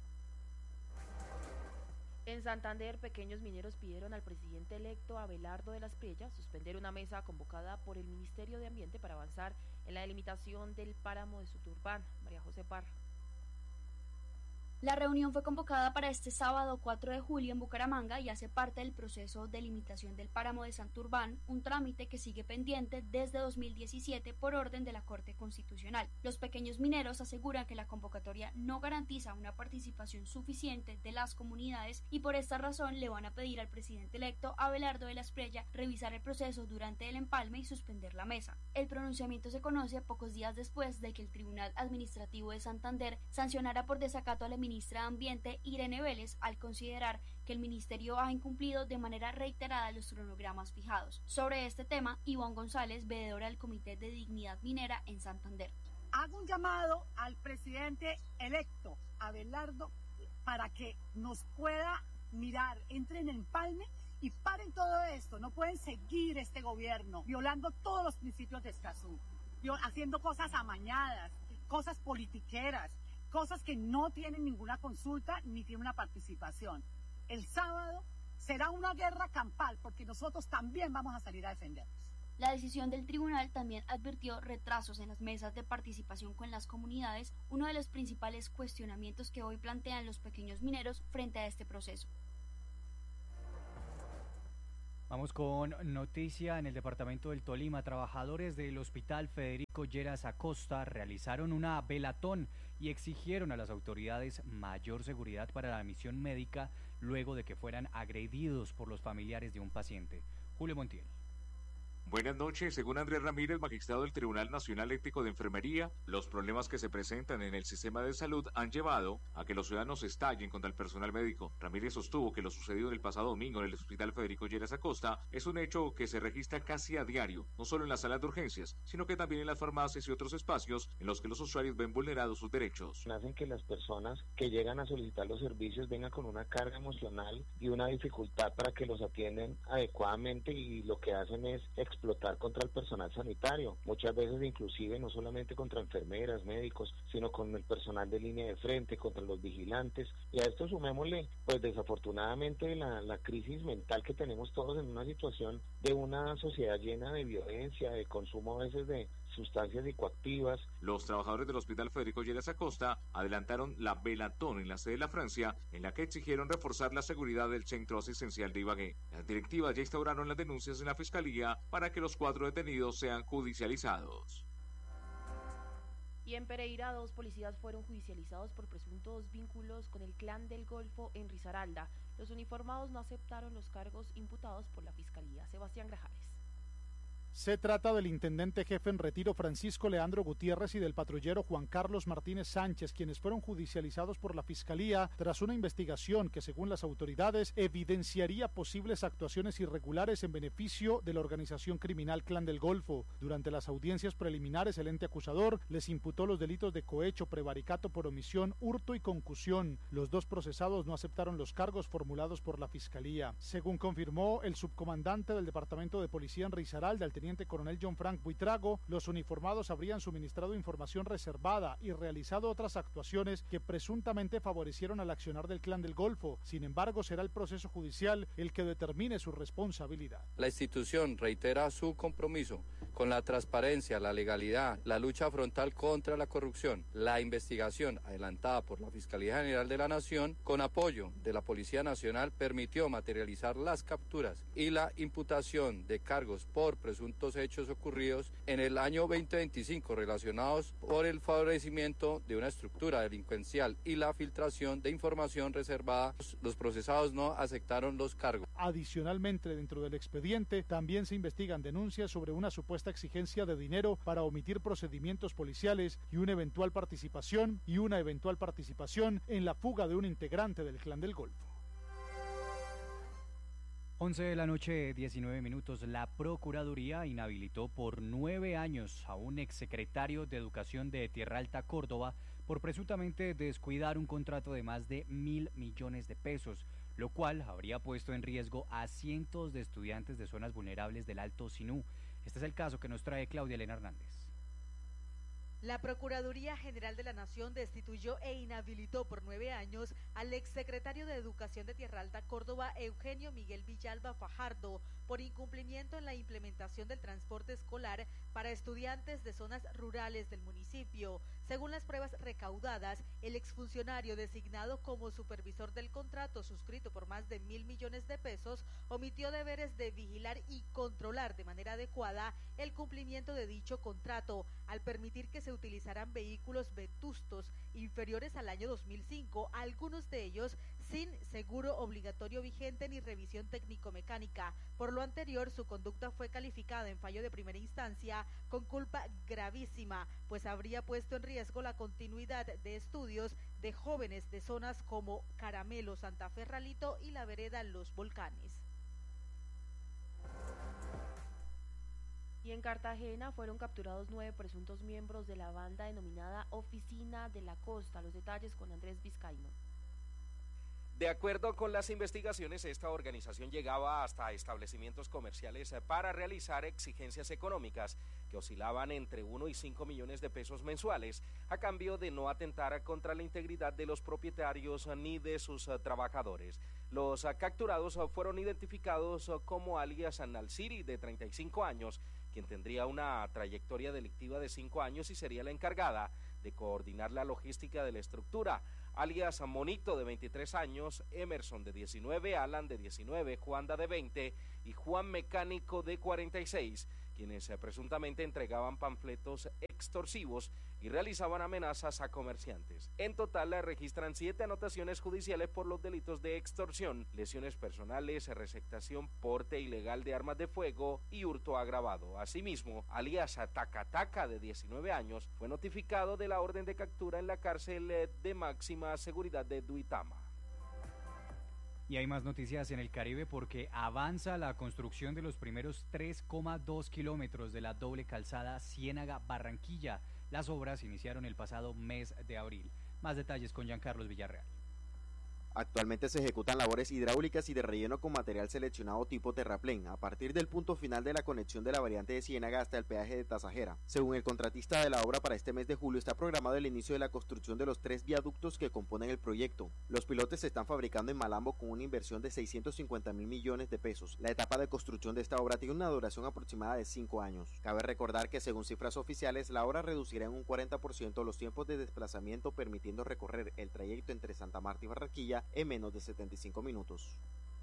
Speaker 6: En Santander, pequeños mineros pidieron al presidente electo Abelardo de la Espriella suspender una mesa convocada por el Ministerio de Ambiente para avanzar en la delimitación del páramo de Santurbán. María José Parra.
Speaker 17: La reunión fue convocada para este sábado cuatro de julio en Bucaramanga y hace parte del proceso de limitación del páramo de Santurbán, un trámite que sigue pendiente desde dos mil diecisiete por orden de la Corte Constitucional. Los pequeños mineros aseguran que la convocatoria no garantiza una participación suficiente de las comunidades y por esta razón le van a pedir al presidente electo Abelardo de la Espriella revisar el proceso durante el empalme y suspender la mesa. El pronunciamiento se conoce pocos días después de que el Tribunal Administrativo de Santander sancionara por desacato a la ministra de Ambiente, Irene Vélez, al considerar que el ministerio ha incumplido de manera reiterada los cronogramas fijados. Sobre este tema, Ivonne González, veedora del Comité de Dignidad Minera en Santander.
Speaker 18: Hago un llamado al presidente electo, Abelardo, para que nos pueda mirar, entre en el empalme y paren todo esto. No pueden seguir este gobierno violando todos los principios de Escazú, haciendo cosas amañadas, cosas politiqueras, cosas que no tienen ninguna consulta ni tienen una participación. El sábado será una guerra campal porque nosotros también vamos a salir a defendernos.
Speaker 17: La decisión del tribunal también advirtió retrasos en las mesas de participación con las comunidades, uno de los principales cuestionamientos que hoy plantean los pequeños mineros frente a este proceso.
Speaker 5: Vamos con noticia en el departamento del Tolima. Trabajadores del Hospital Federico Lleras Acosta realizaron una velatón y exigieron a las autoridades mayor seguridad para la misión médica luego de que fueran agredidos por los familiares de un paciente. Julio Montiel.
Speaker 19: Buenas noches. Según Andrés Ramírez, magistrado del Tribunal Nacional Ético de Enfermería, los problemas que se presentan en el sistema de salud han llevado a que los ciudadanos estallen contra el personal médico. Ramírez sostuvo que lo sucedido el pasado domingo en el Hospital Federico Lleras Acosta es un hecho que se registra casi a diario, no solo en las salas de urgencias, sino que también en las farmacias y otros espacios en los que los usuarios ven vulnerados sus derechos.
Speaker 20: Hacen que las personas que llegan a solicitar los servicios vengan con una carga emocional y una dificultad para que los atiendan adecuadamente, y lo que hacen es explotar contra el personal sanitario, muchas veces inclusive no solamente contra enfermeras, médicos, sino con el personal de línea de frente, contra los vigilantes. Y a esto sumémosle, pues desafortunadamente, la, la crisis mental que tenemos todos en una situación de una sociedad llena de violencia, de consumo a veces de sustancias psicoactivas.
Speaker 19: Los trabajadores del Hospital Federico Lleras Acosta adelantaron la velatón en la sede de la Francia, en la que exigieron reforzar la seguridad del centro asistencial de Ibagué. Las directivas ya instauraron las denuncias en la Fiscalía para que los cuatro detenidos sean judicializados.
Speaker 6: Y en Pereira, dos policías fueron judicializados por presuntos vínculos con el Clan del Golfo en Risaralda. Los uniformados no aceptaron los cargos imputados por la Fiscalía. Sebastián Grajales.
Speaker 21: Se trata del intendente jefe en retiro Francisco Leandro Gutiérrez y del patrullero Juan Carlos Martínez Sánchez, quienes fueron judicializados por la Fiscalía tras una investigación que, según las autoridades, evidenciaría posibles actuaciones irregulares en beneficio de la organización criminal Clan del Golfo. Durante las audiencias preliminares, el ente acusador les imputó los delitos de cohecho, prevaricato por omisión, hurto y concusión. Los dos procesados no aceptaron los cargos formulados por la Fiscalía. Según confirmó el subcomandante del Departamento de Policía en Risaralda, el teniente coronel John Frank Buitrago, los uniformados habrían suministrado información reservada y realizado otras actuaciones que presuntamente favorecieron al accionar del Clan del Golfo. Sin embargo, será el proceso judicial el que determine su responsabilidad.
Speaker 22: La institución reitera su compromiso con la transparencia, la legalidad, la lucha frontal contra la corrupción, la investigación adelantada por la Fiscalía General de la Nación con apoyo de la Policía Nacional permitió materializar las capturas y la imputación de cargos por presuntos hechos ocurridos en el año veinte veinticinco relacionados por el favorecimiento de una estructura delincuencial y la filtración de información reservada. Los procesados no aceptaron los cargos.
Speaker 21: Adicionalmente, dentro del expediente también se investigan denuncias sobre una supuesta exigencia de dinero para omitir procedimientos policiales y una eventual participación y una eventual participación en la fuga de un integrante del Clan del Golfo.
Speaker 5: once de la noche, diecinueve minutos. La Procuraduría inhabilitó por nueve años a un exsecretario de Educación de Tierra Alta, Córdoba, por presuntamente descuidar un contrato de más de mil millones de pesos, lo cual habría puesto en riesgo a cientos de estudiantes de zonas vulnerables del Alto Sinú. Este es el caso que nos trae Claudia Elena Hernández.
Speaker 16: La Procuraduría General de la Nación destituyó e inhabilitó por nueve años al exsecretario de Educación de Tierra Alta, Córdoba, Eugenio Miguel Villalba Fajardo, por incumplimiento en la implementación del transporte escolar para estudiantes de zonas rurales del municipio. Según las pruebas recaudadas, el exfuncionario designado como supervisor del contrato suscrito por más de mil millones de pesos omitió deberes de vigilar y controlar de manera adecuada el cumplimiento de dicho contrato, al permitir que se utilizaran vehículos vetustos inferiores al año dos mil cinco, algunos de ellos sin seguro obligatorio vigente ni revisión técnico-mecánica. Por lo anterior, su conducta fue calificada en fallo de primera instancia con culpa gravísima, pues habría puesto en riesgo la continuidad de estudios de jóvenes de zonas como Caramelo, Santa Fe, Ralito y la vereda Los Volcanes.
Speaker 6: Y en Cartagena fueron capturados nueve presuntos miembros de la banda denominada Oficina de la Costa. Los detalles con Andrés Vizcaíno.
Speaker 23: De acuerdo con las investigaciones, esta organización llegaba hasta establecimientos comerciales para realizar exigencias económicas que oscilaban entre uno y cinco millones de pesos mensuales, a cambio de no atentar contra la integridad de los propietarios ni de sus trabajadores. Los capturados fueron identificados como alias Nalciri, de treinta y cinco años, quien tendría una trayectoria delictiva de cinco años y sería la encargada de coordinar la logística de la estructura, alias Monito de veintitrés años, Emerson de diecinueve, Alan de diecinueve, Juanda de veinte y Juan Mecánico de cuarenta y seis, quienes eh, presuntamente entregaban panfletos extorsivos y realizaban amenazas a comerciantes. En total le registran siete anotaciones judiciales por los delitos de extorsión, lesiones personales, receptación, porte ilegal de armas de fuego y hurto agravado. Asimismo, alias Tacataca de diecinueve años fue notificado de la orden de captura en la cárcel de máxima seguridad de Duitama.
Speaker 5: Y hay más noticias en el Caribe porque avanza la construcción de los primeros tres coma dos kilómetros de la doble calzada Ciénaga-Barranquilla. Las obras iniciaron el pasado mes de abril. Más detalles con Giancarlos Villarreal.
Speaker 1: Actualmente se ejecutan labores hidráulicas y de relleno con material seleccionado tipo terraplén, a partir del punto final de la conexión de la variante de Ciénaga hasta el peaje de Tasajera. Según el contratista de la obra, para este mes de julio está programado el inicio de la construcción de los tres viaductos que componen el proyecto. Los pilotes se están fabricando en Malambo con una inversión de seiscientos cincuenta mil millones de pesos. La etapa de construcción de esta obra tiene una duración aproximada de cinco años. Cabe recordar que según cifras oficiales, la obra reducirá en un cuarenta por ciento los tiempos de desplazamiento, permitiendo recorrer el trayecto entre Santa Marta y Barranquilla en menos de setenta y cinco minutos.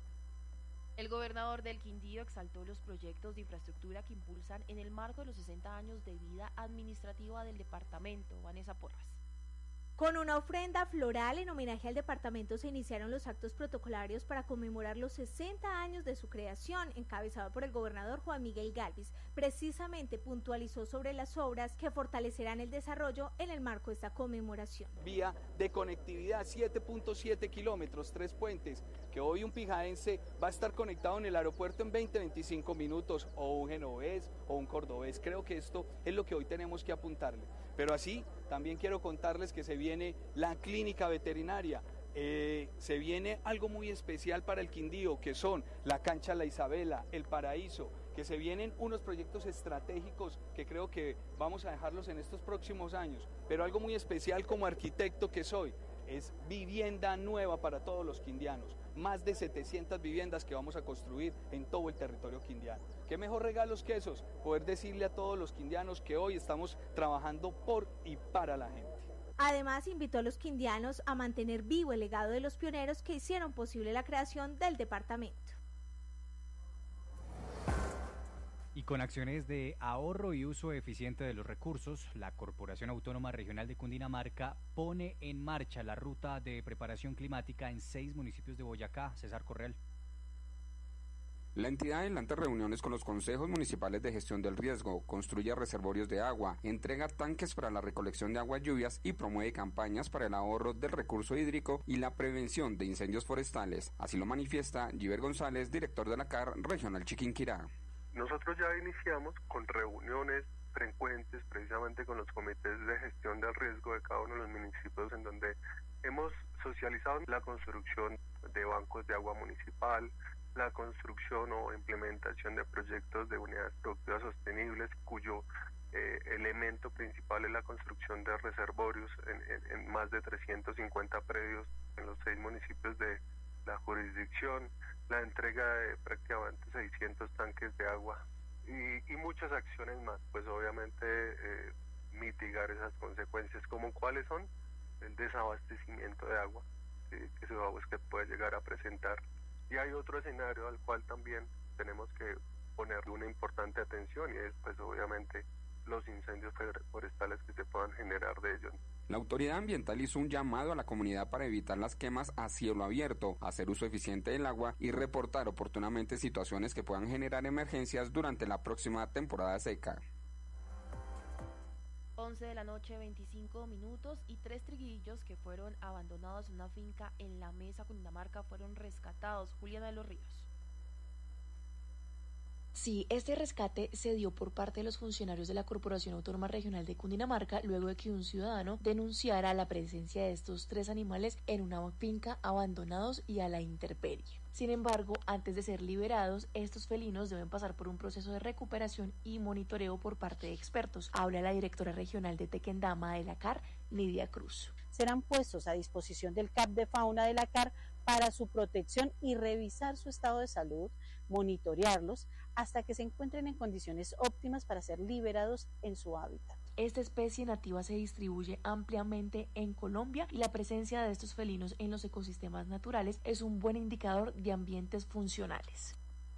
Speaker 6: El gobernador del Quindío exaltó los proyectos de infraestructura que impulsan en el marco de los sesenta años de vida administrativa del departamento. Vanessa Porras.
Speaker 2: Con una ofrenda floral en homenaje al departamento se iniciaron los actos protocolarios para conmemorar los sesenta años de su creación, encabezado por el gobernador Juan Miguel Gálvez. Precisamente puntualizó sobre las obras que fortalecerán el desarrollo en el marco de esta conmemoración.
Speaker 3: Vía de conectividad, siete punto siete kilómetros, tres puentes, que hoy un pijaense va a estar conectado en el aeropuerto en veinte, veinticinco minutos, o un genovés o un cordobés. Creo que esto es lo que hoy tenemos que apuntarle. Pero así, también quiero contarles que se viene la clínica veterinaria. Eh, se viene algo muy especial para el Quindío, que son la cancha La Isabela, el Paraíso, que se vienen unos proyectos estratégicos que creo que vamos a dejarlos en estos próximos años. Pero algo muy especial como arquitecto que soy, es vivienda nueva para todos los quindianos. Más de setecientas viviendas que vamos a construir en todo el territorio quindiano. ¿Qué mejor regalos que esos? Poder decirle a todos los quindianos que hoy estamos trabajando por y para la gente.
Speaker 2: Además, invitó a los quindianos a mantener vivo el legado de los pioneros que hicieron posible la creación del departamento.
Speaker 5: Y con acciones de ahorro y uso eficiente de los recursos, la Corporación Autónoma Regional de Cundinamarca pone en marcha la ruta de preparación climática en seis municipios de Boyacá. César Correal.
Speaker 24: La entidad adelanta reuniones con los consejos municipales de gestión del riesgo, construye reservorios de agua, entrega tanques para la recolección de aguas lluvias y promueve campañas para el ahorro del recurso hídrico y la prevención de incendios forestales. Así lo manifiesta Giver González, director de la C A R Regional Chiquinquirá.
Speaker 25: Nosotros ya iniciamos con reuniones frecuentes precisamente con los comités de gestión del riesgo de cada uno de los municipios, en donde hemos socializado la construcción de bancos de agua municipal, la construcción o implementación de proyectos de unidades productivas sostenibles, cuyo eh, elemento principal es la construcción de reservorios en, en, en más de trescientos cincuenta predios en los seis municipios de la jurisdicción, la entrega de prácticamente seiscientos tanques de agua y, y muchas acciones más, pues obviamente eh, mitigar esas consecuencias, como cuáles son el desabastecimiento de agua, ¿sí? que se que puede llegar a presentar. Y hay otro escenario al cual también tenemos que ponerle una importante atención y es pues obviamente los incendios forestales que se puedan generar de ellos.
Speaker 24: La autoridad ambiental hizo un llamado a la comunidad para evitar las quemas a cielo abierto, hacer uso eficiente del agua y reportar oportunamente situaciones que puedan generar emergencias durante la próxima temporada seca.
Speaker 6: once de la noche, veinticinco minutos, y tres triguillos que fueron abandonados en una finca en La Mesa, Cundinamarca, fueron rescatados. Juliana de los Ríos.
Speaker 26: Sí, este rescate se dio por parte de los funcionarios de la Corporación Autónoma Regional de Cundinamarca luego de que un ciudadano denunciara la presencia de estos tres animales en una finca abandonados y a la intemperie. Sin embargo, antes de ser liberados, estos felinos deben pasar por un proceso de recuperación y monitoreo por parte de expertos. Habla la directora regional de Tequendama de la C A R, Nidia Cruz.
Speaker 27: Serán puestos a disposición del C A P de Fauna de la C A R para su protección y revisar su estado de salud, monitorearlos, hasta que se encuentren en condiciones óptimas para ser liberados en su hábitat.
Speaker 26: Esta especie nativa se distribuye ampliamente en Colombia y la presencia de estos felinos en los ecosistemas naturales es un buen indicador de ambientes funcionales.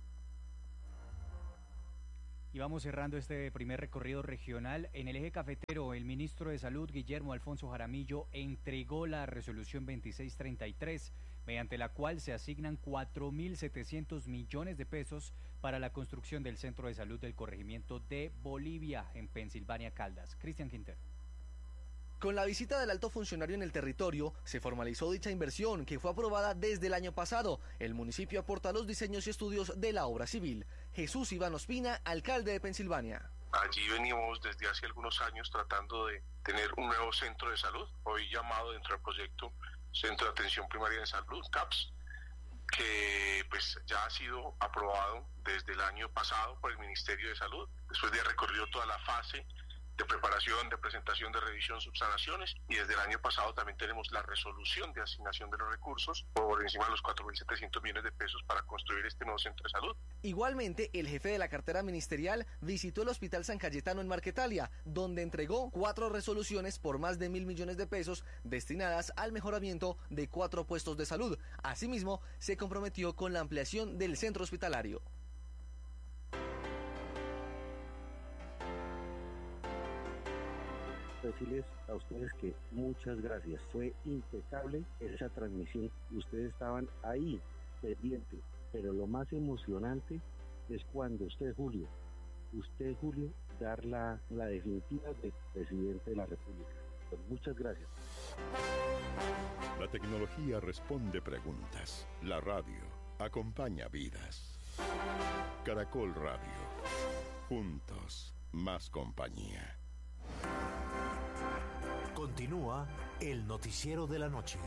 Speaker 5: Y vamos cerrando este primer recorrido regional. En el eje cafetero, el ministro de Salud, Guillermo Alfonso Jaramillo, entregó la resolución veintiséis treinta y tres, mediante la cual se asignan cuatro mil setecientos millones de pesos para la construcción del Centro de Salud del Corregimiento de Bolivia, en Pensilvania, Caldas. Cristian Quintero.
Speaker 4: Con la visita del alto funcionario en el territorio, se formalizó dicha inversión que fue aprobada desde el año pasado. El municipio aporta los diseños y estudios de la obra civil. Jesús Iván Ospina, alcalde de Pensilvania.
Speaker 7: Allí venimos desde hace algunos años tratando de tener un nuevo centro de salud, hoy llamado dentro del proyecto Centro de Atención Primaria de Salud, C A P S, que pues ya ha sido aprobado desde el año pasado por el Ministerio de Salud, después de haber recorrido toda la fase de preparación, de presentación, de revisión, subsanaciones, y desde el año pasado también tenemos la resolución de asignación de los recursos por encima de los cuatro mil setecientos millones de pesos para construir este nuevo centro de salud.
Speaker 4: Igualmente, el jefe de la cartera ministerial visitó el Hospital San Cayetano en Marquetalia, donde entregó cuatro resoluciones por más de mil millones de pesos destinadas al mejoramiento de cuatro puestos de salud. Asimismo, se comprometió con la ampliación del centro hospitalario.
Speaker 8: Decirles a ustedes que muchas gracias, fue impecable esa transmisión, ustedes estaban ahí pendientes, pero lo más emocionante es cuando usted, Julio, usted, Julio, dar la, la definitiva de presidente de la República. Pues muchas gracias.
Speaker 9: La tecnología responde preguntas, la radio acompaña vidas. Caracol Radio, juntos, más compañía.
Speaker 10: Continúa el noticiero de la noche.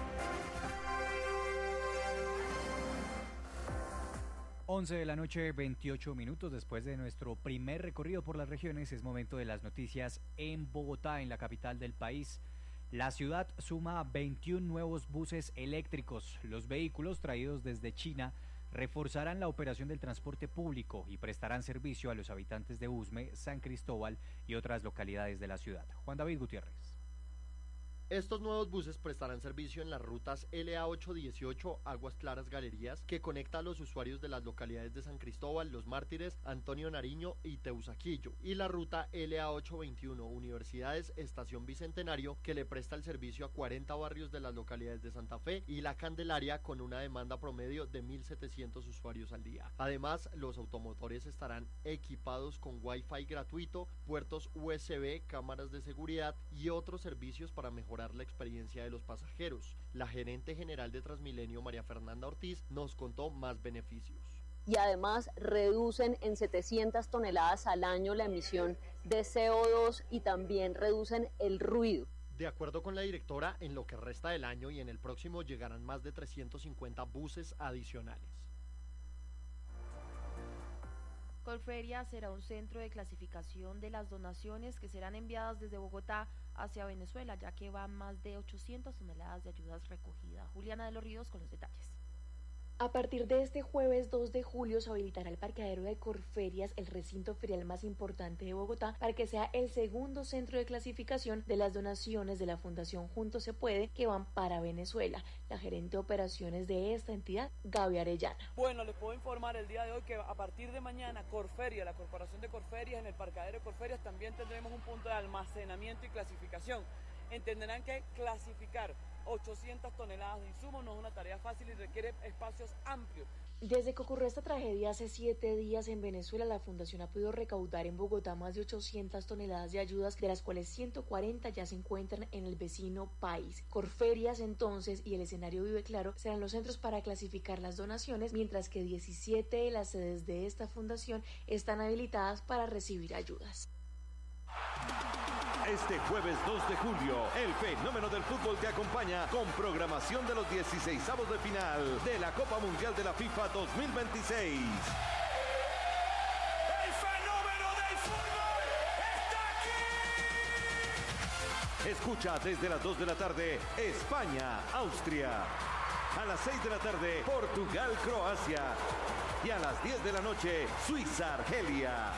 Speaker 5: once de la noche, veintiocho minutos después de nuestro primer recorrido por las regiones, es momento de las noticias en Bogotá, en la capital del país. La ciudad suma veintiún nuevos buses eléctricos. Los vehículos traídos desde China reforzarán la operación del transporte público y prestarán servicio a los habitantes de Usme, San Cristóbal y otras localidades de la ciudad. Juan David Gutiérrez.
Speaker 11: Estos nuevos buses prestarán servicio en las rutas L A ochocientos dieciocho Aguas Claras Galerías, que conecta a los usuarios de las localidades de San Cristóbal, Los Mártires, Antonio Nariño y Teusaquillo, y la ruta L A ochocientos veintiuno Universidades Estación Bicentenario, que le presta el servicio a cuarenta barrios de las localidades de Santa Fe y La Candelaria, con una demanda promedio de mil setecientos usuarios al día. Además, los automotores estarán equipados con Wi-Fi gratuito, puertos U S B, cámaras de seguridad y otros servicios para mejorar la experiencia de los pasajeros. La gerente general de Transmilenio, María Fernanda Ortiz, nos contó más beneficios.
Speaker 12: Y además reducen en setecientas toneladas al año la emisión de C O dos y también reducen el ruido.
Speaker 11: De acuerdo con la directora, en lo que resta del año y en el próximo llegarán más de trescientos cincuenta buses adicionales.
Speaker 6: Colferia será un centro de clasificación de las donaciones que serán enviadas desde Bogotá hacia Venezuela, ya que van más de ochocientas toneladas de ayudas recogidas. Juliana de los Ríos con los detalles.
Speaker 26: A partir de este jueves dos de julio se habilitará el parqueadero de Corferias, el recinto ferial más importante de Bogotá, para que sea el segundo centro de clasificación de las donaciones de la Fundación Juntos se Puede que van para Venezuela. La gerente de operaciones de esta entidad, Gaby Arellana.
Speaker 28: Bueno, les puedo informar el día de hoy que a partir de mañana Corferia, la Corporación de Corferias, en el parqueadero de Corferias también tendremos un punto de almacenamiento y clasificación. Entenderán que clasificar ochocientas toneladas de insumos no es una tarea fácil y requiere espacios amplios.
Speaker 26: Desde que ocurrió esta tragedia hace siete días en Venezuela, la Fundación ha podido recaudar en Bogotá más de ochocientas toneladas de ayudas, de las cuales ciento cuarenta ya se encuentran en el vecino país. Corferias, entonces, y el escenario Vive Claro serán los centros para clasificar las donaciones, mientras que diecisiete de las sedes de esta fundación están habilitadas para recibir ayudas.
Speaker 29: Este jueves dos de julio, el fenómeno del fútbol te acompaña con programación de los dieciseisavos de final de la Copa Mundial de la FIFA dos mil veintiséis.
Speaker 30: ¡El fenómeno del fútbol está aquí!
Speaker 29: Escucha desde las dos de la tarde, España, Austria. A las seis de la tarde, Portugal, Croacia. Y a las diez de la noche, Suiza-Argelia.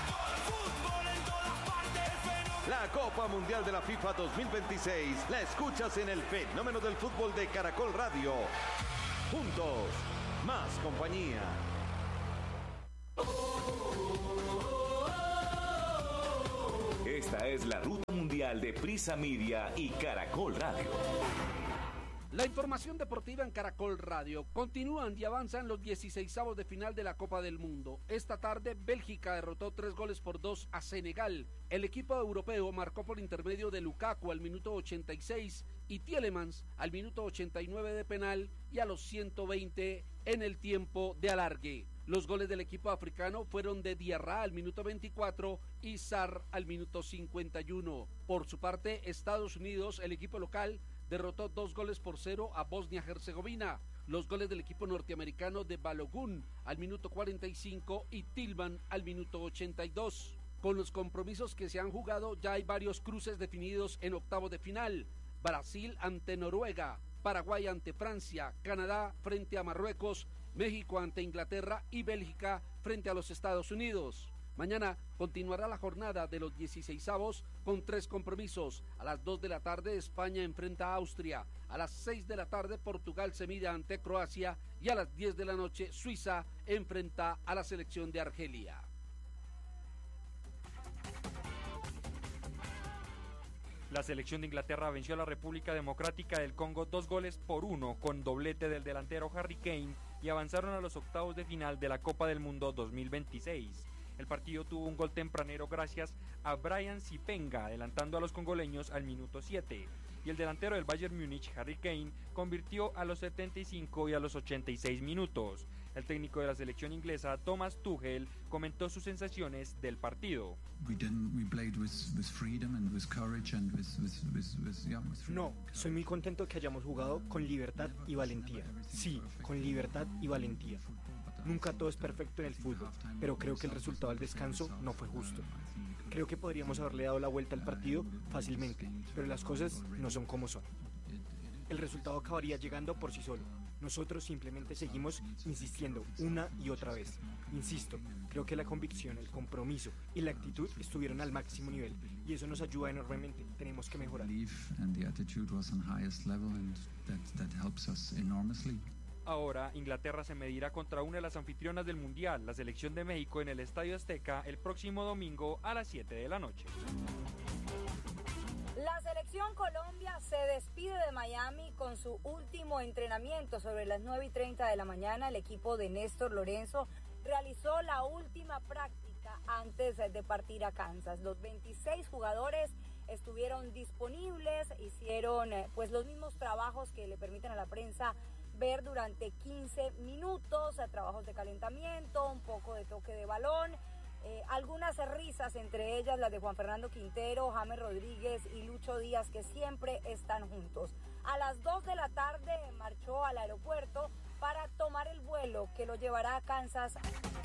Speaker 29: La Copa Mundial de la FIFA dos mil veintiséis la escuchas en el fenómeno del fútbol de Caracol Radio. Juntos, más compañía.
Speaker 13: Esta es la ruta mundial de Prisa Media y Caracol Radio.
Speaker 14: La información deportiva en Caracol Radio. Continúan y avanzan los dieciseisavos de final de la Copa del Mundo. Esta tarde Bélgica derrotó tres goles por dos a Senegal. El equipo europeo marcó por intermedio de Lukaku al minuto ochenta y seis y Tielemans al minuto ochenta y nueve de penal y a los ciento veinte en el tiempo de alargue. Los goles del equipo africano fueron de Diarra al minuto veinticuatro y Sarr al minuto cincuenta y uno. Por su parte, Estados Unidos, el equipo local, derrotó dos goles por cero a Bosnia-Herzegovina. Los goles del equipo norteamericano de Balogun al minuto cuarenta y cinco y Tillman al minuto ochenta y dos. Con los compromisos que se han jugado, ya hay varios cruces definidos en octavos de final. Brasil ante Noruega, Paraguay ante Francia, Canadá frente a Marruecos, México ante Inglaterra y Bélgica frente a los Estados Unidos. Mañana continuará la jornada de los dieciseisavos con tres compromisos. A las dos de la tarde España enfrenta a Austria, a las seis de la tarde Portugal se mide ante Croacia y a las diez de la noche Suiza enfrenta a la selección de Argelia.
Speaker 15: La selección de Inglaterra venció a la República Democrática del Congo dos goles por uno con doblete del delantero Harry Kane y avanzaron a los octavos de final de la Copa del Mundo dos mil veintiséis. El partido tuvo un gol tempranero gracias a Brian Sipenga, adelantando a los congoleños al minuto siete. Y el delantero del Bayern Múnich, Harry Kane, convirtió a los setenta y cinco y a los ochenta y seis minutos. El técnico de la selección inglesa, Thomas Tuchel, comentó sus sensaciones del partido.
Speaker 16: No, soy muy contento que hayamos jugado con libertad y valentía. Sí, con libertad y valentía. Nunca todo es perfecto en el fútbol, pero creo que el resultado del descanso no fue justo. Creo que podríamos haberle dado la vuelta al partido fácilmente, pero las cosas no son como son. El resultado acabaría llegando por sí solo. Nosotros simplemente seguimos insistiendo una y otra vez. Insisto, creo que la convicción, el compromiso y la actitud estuvieron al máximo nivel y eso nos ayuda enormemente. Tenemos que mejorar.
Speaker 15: Ahora, Inglaterra se medirá contra una de las anfitrionas del Mundial, la selección de México, en el Estadio Azteca el próximo domingo a las siete de la noche.
Speaker 17: La selección Colombia se despide de Miami con su último entrenamiento. Sobre las nueve y treinta de la mañana, el equipo de Néstor Lorenzo realizó la última práctica antes de partir a Kansas. Los veintiséis jugadores estuvieron disponibles, hicieron pues los mismos trabajos que le permiten a la prensa ver durante quince minutos, trabajos de calentamiento, un poco de toque de balón, eh, algunas risas, entre ellas las de Juan Fernando Quintero, James Rodríguez y Lucho Díaz, que siempre están juntos. A las dos de la tarde marchó al aeropuerto para tomar el vuelo que lo llevará a Kansas.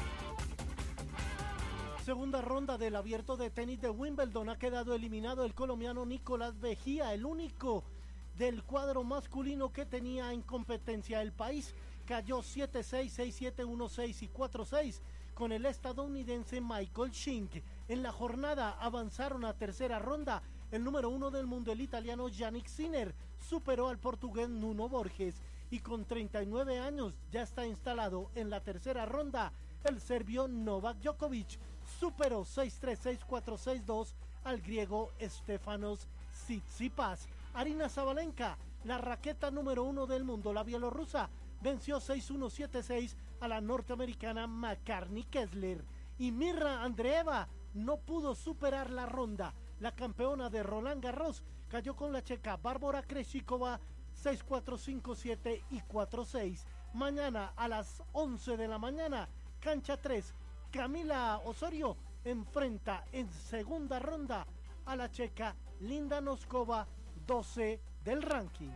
Speaker 18: Segunda ronda del abierto de tenis de Wimbledon, ha quedado eliminado el colombiano Nicolás Vejía, el único del cuadro masculino que tenía en competencia el país. Cayó siete seis, seis siete, uno seis y cuatro seis con el estadounidense Michael Schink. En la jornada avanzaron a tercera ronda. El número uno del mundo, el italiano Yannick Sinner, superó al portugués Nuno Borges y con treinta y nueve años ya está instalado en la tercera ronda. El serbio Novak Djokovic superó seis tres, seis cuatro, seis dos al griego Stefanos Tsitsipas. Arina Sabalenka, la raqueta número uno del mundo, la bielorrusa, venció seis uno, siete seis a la norteamericana McCartney Kessler. Y Mirra Andreeva no pudo superar la ronda. La campeona de Roland Garros cayó con la checa Bárbara Krejcikova seis cuatro, cinco siete y cuatro seis. Mañana a las once de la mañana, cancha tres, Camila Osorio enfrenta en segunda ronda a la checa Linda Noskova, doce del ranking.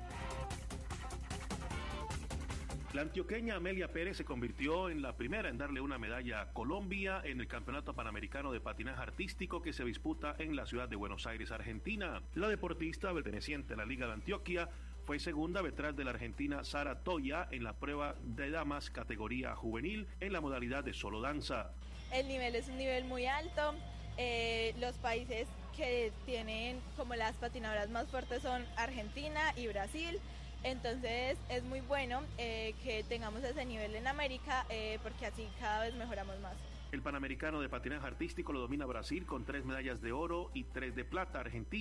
Speaker 19: La antioqueña Amelia Pérez se convirtió en la primera en darle una medalla a Colombia en el Campeonato Panamericano de Patinaje Artístico que se disputa en la ciudad de Buenos Aires, Argentina. La deportista perteneciente a la Liga de Antioquia Fue segunda detrás de la argentina Sara Toya en la prueba de damas categoría juvenil en la modalidad de solo danza.
Speaker 1: El nivel es un nivel muy alto. Eh, los países que tienen como las patinadoras más fuertes son Argentina y Brasil. Entonces es muy bueno eh, que tengamos ese nivel en América eh, porque así cada vez mejoramos más.
Speaker 19: El Panamericano de Patinaje Artístico lo domina Brasil con tres medallas de oro y tres de plata. Argentina